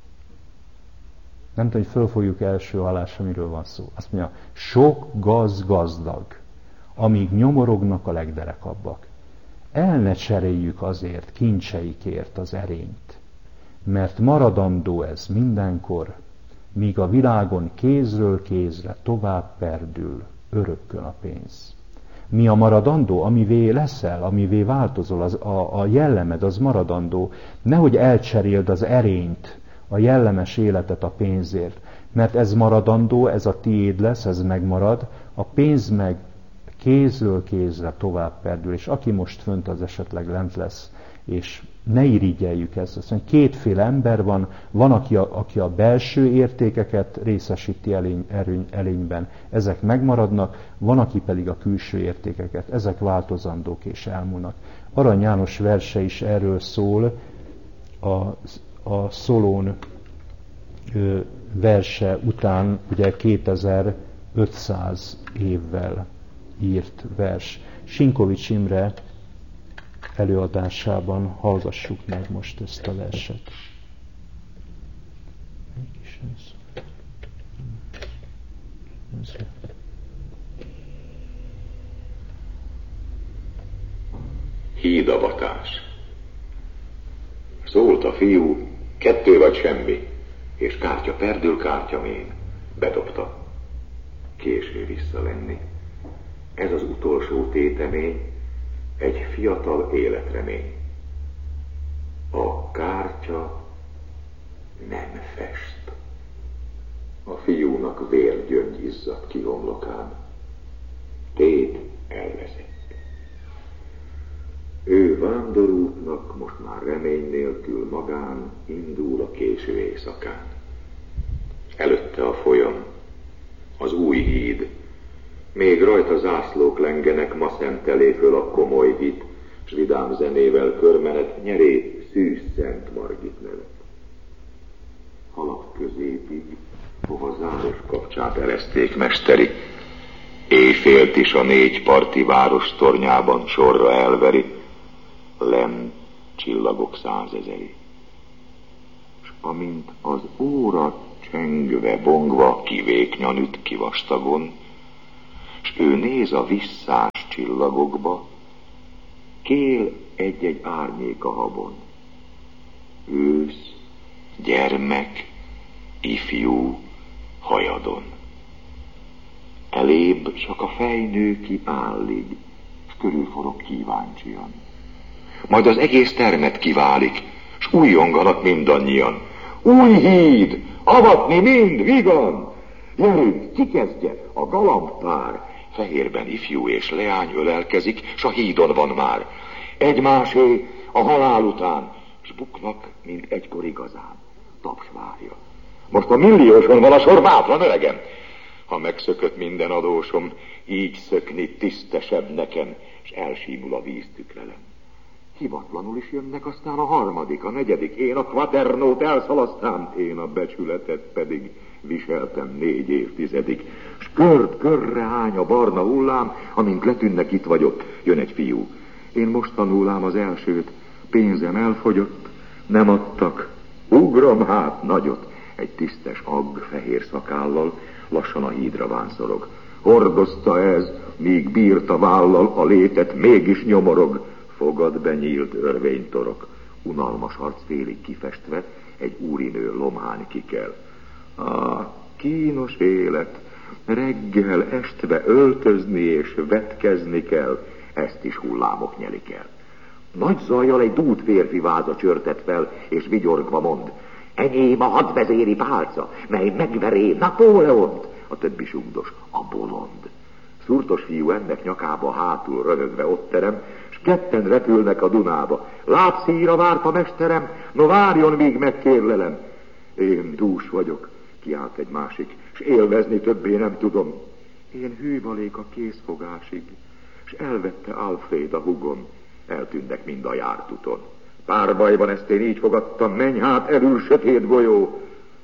Nem tudom, hogy fölfogjuk első hallásra, miről van szó. Azt mondja, sok gaz gazdag, amíg nyomorognak a legderekabbak. El ne cseréljük azért kincseikért az erényt, mert maradandó ez mindenkor, míg a világon kézről kézre tovább perdül örökkön a pénz. Mi a maradandó? Amivé leszel, amivé változol, az, a, a jellemed, az maradandó. Nehogy elcseréld az erényt, a jellemes életet a pénzért, mert ez maradandó, ez a tiéd lesz, ez megmarad, a pénz meg kézről kézre tovább perdül, és aki most fönt, az esetleg lent lesz, és ne irigyeljük ezt. Azt mondja, kétféle ember van, van, aki a, aki a belső értékeket részesíti elény, erőny, elényben, ezek megmaradnak, van, aki pedig a külső értékeket, ezek változandók és elmúlnak. Arany János verse is erről szól, a, a Szolón ö, verse után ugye kétezer-ötszáz évvel írt vers. Sinkovics Imre előadásában hallgassuk meg most ezt a verset. Hídavatás. Szólt a fiú, kettő vagy semmi, és kártya perdül, kártya mén. Bedobta. Késő visszavenni. Ez az utolsó tétemény, egy fiatal életremény. A kártya nem fest. A fiúnak vérgyöngy izzadt ki homlokán. Tét elvezett. Ő vándorútnak most már remény nélkül magán indul a késő éjszakán. felette a folyam, az új híd. Még rajta zászlók lengenek, ma szentelé föl a komoly hit, s vidám zenével körmenet nyeré Szűz Szent Margit nevet. Halad középig, hova záros kapcsát ereszték mesteri, éjfélt is a négy parti város tornyában sorra elveri, lenn csillagok százezeri. S amint az óra csengve, bongva kivéknyan üt ki vastagon, s ő néz a visszás csillagokba, kél egy-egy árnyék a habon. Ősz, gyermek, ifjú, hajadon. Elébb csak a fejnő kiállig, s körülforog kíváncsian. Majd az egész termet kiválik, s újjonganak mindannyian. Új híd, avatni mind, vigan! Gyerünk, ki kezdje, a galambpár. Fehérben ifjú és leány ölelkezik, s a hídon van már. Egymásé a halál után, s buknak, mint egykor igazán. Taps várja. Most a millióson van a sor, bátran öregem. Ha megszökött minden adósom, így szökni tisztesebb nekem, s elsímul a víztükrelem. Hivatlanul is jönnek aztán a harmadik, a negyedik, én a kvadernót elszalasztám, én a becsületet pedig viseltem négy évtizedig. S kört körre hány a barna hullám, amint letűnnek itt vagyok, jön egy fiú. Én most tanulám az elsőt, pénzem elfogyott, nem adtak, ugrom hát nagyot. Egy tisztes agg fehér szakállal lassan a hídra vánszorog. Hordozta ez, míg bírta vállal a létet, mégis nyomorog. Fogad benyílt örvénytorok, unalmas arc félig kifestve, egy úrinő lomhán kikel. Á, kínos élet, reggel estve öltözni és vetkezni kell, ezt is hullámok nyelik el. Nagy zajjal egy dút férfi váza csörtet fel, és vigyorgva mond: enyém a hadvezéri pálca, mely megveré Napóleont. A többi sugdos: a bolond. Szurtos fiú ennek nyakába hátul röhögve ott terem, s ketten repülnek a Dunába. Lábszíjra várt a mesterem, no várjon, míg megkérlelem. Én dús vagyok, kiált egy másik, s élvezni többé nem tudom. Én hűvalék a készfogásig, s elvette Alfred a hugom, eltűnnek mind a jártuton. Pár bajban ezt én így fogadtam, menj hát elül sötét golyó.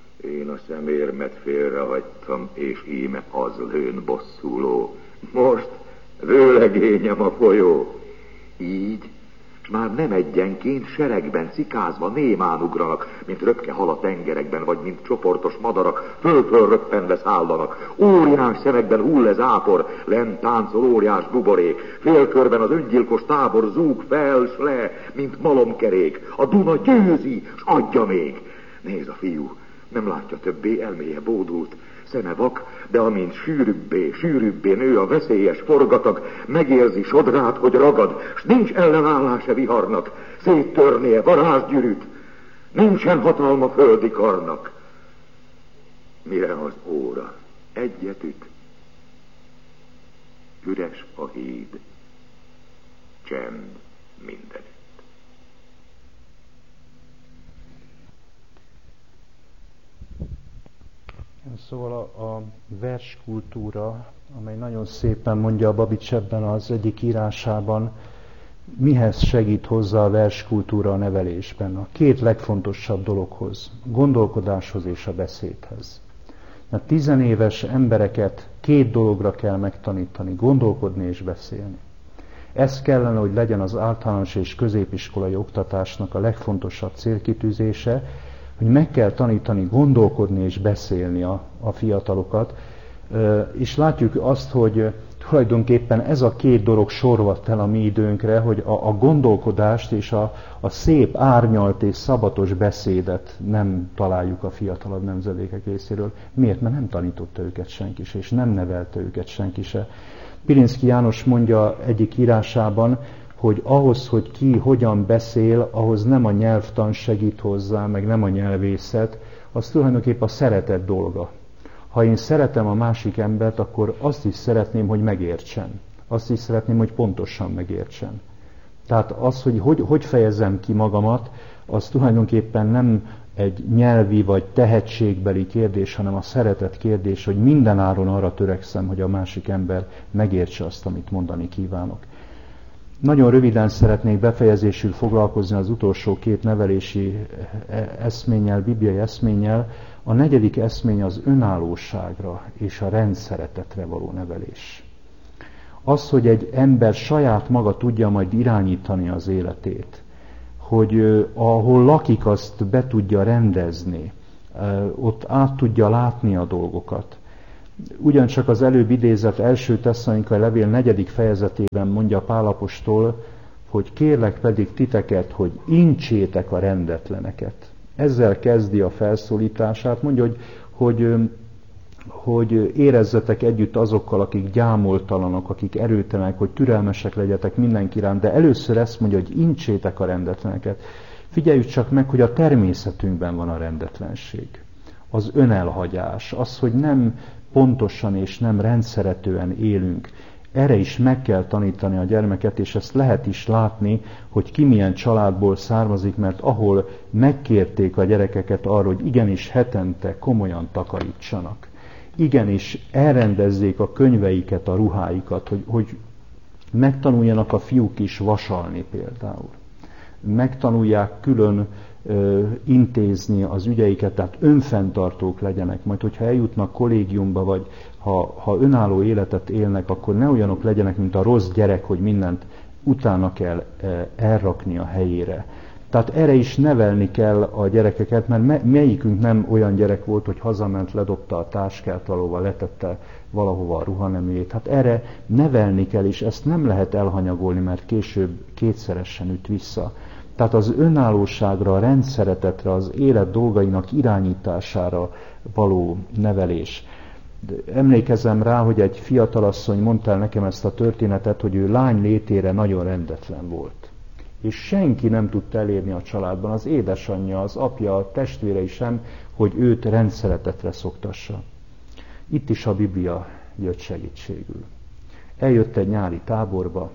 Én a szemérmet félrehagytam, és íme az lőn bosszuló. Most vőlegényem a folyó. Így, s már nem egyenként seregben cikázva némán ugranak, mint röpke hal a tengerekben, vagy mint csoportos madarak, föl-föl röppenve szállanak. Óriás szemekben hull ez ápor, lent táncol óriás buborék, félkörben az öngyilkos tábor zúg fel s le, mint malomkerék. A Duna győzi, s adja még. Nézd a fiú, nem látja többé, elméje bódult, szeme vak, de amint sűrűbbé, sűrűbbé nő a veszélyes forgatag, megérzi sodrát, hogy ragad, s nincs ellenállása viharnak, széttörnie varázsgyűrűt, nincsen hatalma földi karnak. Mire az óra egyet üt, üres a híd, csend mindenütt. Szóval a, a verskultúra, amely nagyon szépen mondja a Babics ebben az egyik írásában, mihez segít hozzá a verskultúra a nevelésben? A két legfontosabb dologhoz, gondolkodáshoz és a beszédhez. A tizenéves embereket két dologra kell megtanítani, gondolkodni és beszélni. Ez kellene, hogy legyen az általános és középiskolai oktatásnak a legfontosabb célkitűzése, hogy meg kell tanítani gondolkodni és beszélni a, a fiatalokat, és látjuk azt, hogy tulajdonképpen ez a két dolog sorvadt el a mi időnkre, hogy a, a gondolkodást és a, a szép, árnyalt és szabatos beszédet nem találjuk a fiatalabb nemzedékek részéről. Miért? Mert nem tanította őket senki se, és nem nevelte őket senki se. Pilinszky János mondja egyik írásában, hogy ahhoz, hogy ki hogyan beszél, ahhoz nem a nyelvtan segít hozzá, meg nem a nyelvészet, az tulajdonképpen a szeretet dolga. Ha én szeretem a másik embert, akkor azt is szeretném, hogy megértsen. Azt is szeretném, hogy pontosan megértsen. Tehát az, hogy, hogy hogy fejezem ki magamat, az tulajdonképpen nem egy nyelvi vagy tehetségbeli kérdés, hanem a szeretet kérdés, hogy mindenáron arra törekszem, hogy a másik ember megértse azt, amit mondani kívánok. Nagyon röviden szeretnék befejezésül foglalkozni az utolsó két nevelési eszménnyel, bibliai eszménnyel. A negyedik eszmény az önállóságra és a rendszeretetre való nevelés. Az, hogy egy ember saját maga tudja majd irányítani az életét, hogy uh, ahol lakik, azt be tudja rendezni, uh, ott át tudja látni a dolgokat. Ugyancsak az előbb idézett első Tesszalonikai levél negyedik fejezetében mondja Pál apostol, hogy kérlek pedig titeket, hogy intsétek a rendetleneket. Ezzel kezdi a felszólítását, mondja, hogy, hogy, hogy érezzetek együtt azokkal, akik gyámoltalanok, akik erőtelenek, hogy türelmesek legyetek mindenki iránt, de először ezt mondja, hogy intsétek a rendetleneket. Figyeljük csak meg, hogy a természetünkben van a rendetlenség, az önelhagyás, az, hogy nem pontosan és nem rendszeretően élünk. Erre is meg kell tanítani a gyermeket, és ezt lehet is látni, hogy ki milyen családból származik, mert ahol megkérték a gyerekeket arra, hogy igenis hetente komolyan takarítsanak, igenis elrendezzék a könyveiket, a ruháikat, hogy, hogy megtanuljanak a fiúk is vasalni például. Megtanulják külön ö, intézni az ügyeiket, tehát önfenntartók legyenek. Majd, hogyha eljutnak kollégiumba, vagy ha, ha önálló életet élnek, akkor ne olyanok legyenek, mint a rossz gyerek, hogy mindent utána kell e, elrakni a helyére. Tehát erre is nevelni kell a gyerekeket, mert me, melyikünk nem olyan gyerek volt, hogy hazament, ledobta a táskát valahova, letette valahova a ruhaneműjét. Hát erre nevelni kell, és ezt nem lehet elhanyagolni, mert később kétszeresen üt vissza. Tehát az önállóságra, a rendszeretetre, az élet dolgainak irányítására való nevelés. Emlékezem rá, hogy egy fiatalasszony mondta el nekem ezt a történetet, hogy ő lány létére nagyon rendetlen volt. És senki nem tudta elérni a családban, az édesanyja, az apja, a testvérei sem, hogy őt rendszeretetre szoktassa. Itt is a Biblia jött segítségül. Eljött egy nyári táborba,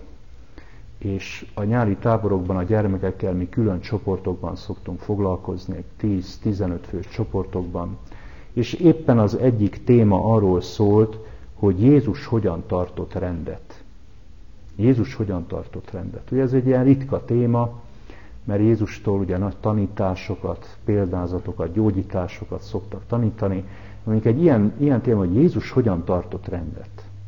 és a nyári táborokban a gyermekekkel mi külön csoportokban szoktunk foglalkozni, tíz-tizenöt fős csoportokban, és éppen az egyik téma arról szólt, hogy Jézus hogyan tartott rendet. Jézus hogyan tartott rendet. Ugye ez egy ilyen ritka téma, mert Jézustól ugye nagy tanításokat, példázatokat, gyógyításokat szoktak tanítani, amik egy ilyen, ilyen téma, hogy Jézus hogyan tartott rendet.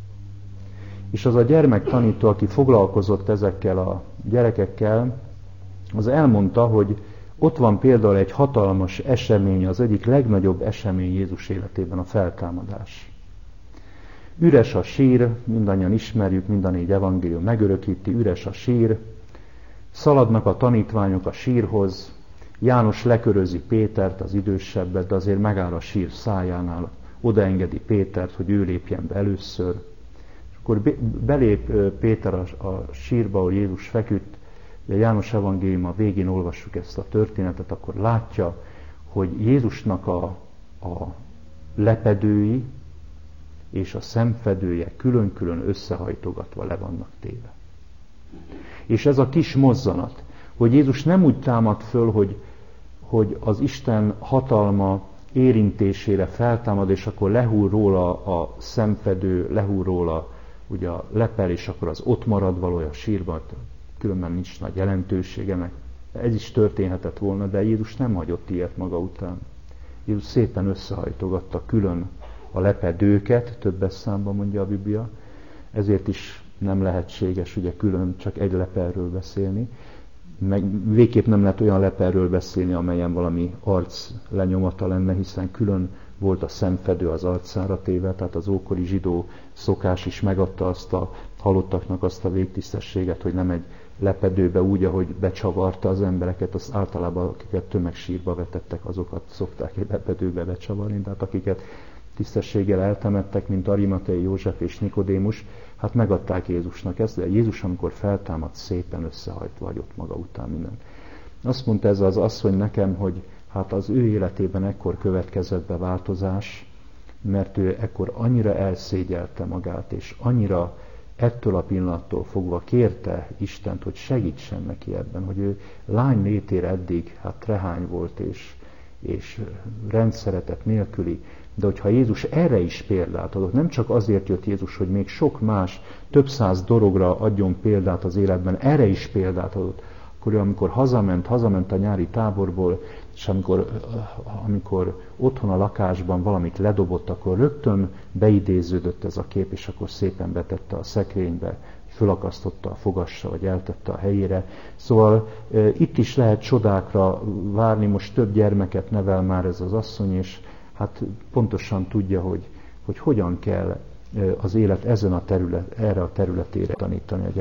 És az a gyermektanító, aki foglalkozott ezekkel a gyerekekkel, az elmondta, hogy ott van például egy hatalmas esemény, az egyik legnagyobb esemény Jézus életében, a feltámadás. Üres a sír, mindannyian ismerjük, mind a négy evangélium megörökíti, üres a sír, szaladnak a tanítványok a sírhoz, János lekörözi Pétert, az idősebbet, de azért megáll a sír szájánál, odaengedi Pétert, hogy ő lépjen be először. Akkor belép Péter a, a sírba, ahol Jézus feküdt, a János evangélium a végén olvassuk ezt a történetet, akkor látja, hogy Jézusnak a, a lepedői és a szemfedője külön-külön összehajtogatva le vannak téve. És ez a kis mozzanat, hogy Jézus nem úgy támad föl, hogy, hogy az Isten hatalma érintésére feltámad, és akkor lehúr róla a szemfedő, lehúr róla ugye a lepel, és akkor az ott marad való a sírban, különben nincs nagy jelentősége, meg ez is történhetett volna, de Jézus nem hagyott ilyet maga után. Jézus szépen összehajtogatta külön a lepedőket, többes számban mondja a Biblia, ezért is nem lehetséges ugye külön csak egy lepelről beszélni, meg végképp nem lehet olyan lepelről beszélni, amelyen valami arc lenyomata lenne, hiszen külön volt a szemfedő az arcára téve, tehát az ókori zsidó szokás is megadta azt a halottaknak azt a végtisztességet, hogy nem egy lepedőbe úgy, ahogy becsavarta az embereket, az általában akiket tömegsírba vetettek, azokat szokták egy lepedőbe becsavarni, tehát akiket tisztességgel eltemettek, mint Arimatei József és Nikodémus, hát megadták Jézusnak ezt, de Jézus, amikor feltámadt, szépen összehajtva hagyott maga után mindent. Azt mondta ez az asszony nekem, hogy hát az ő életében ekkor következett be változás, mert ő ekkor annyira elszégyelte magát, és annyira ettől a pillanattól fogva kérte Istent, hogy segítsen neki ebben, hogy ő lány létére eddig hát trehány volt, és, és rendszeretet nélküli, de hogyha Jézus erre is példát adott, nem csak azért jött Jézus, hogy még sok más, több száz dologra adjon példát az életben, erre is példát adott, akkor ő amikor hazament, hazament a nyári táborból, és amikor, amikor otthon a lakásban valamit ledobott, akkor rögtön beidéződött ez a kép, és akkor szépen betette a szekrénybe, fölakasztotta a fogassa, vagy eltette a helyére. Szóval e, itt is lehet csodákra várni, most több gyermeket nevel már ez az asszony, és hát pontosan tudja, hogy, hogy hogyan kell az élet ezen a terület, erre a területére tanítani a gyermekeket.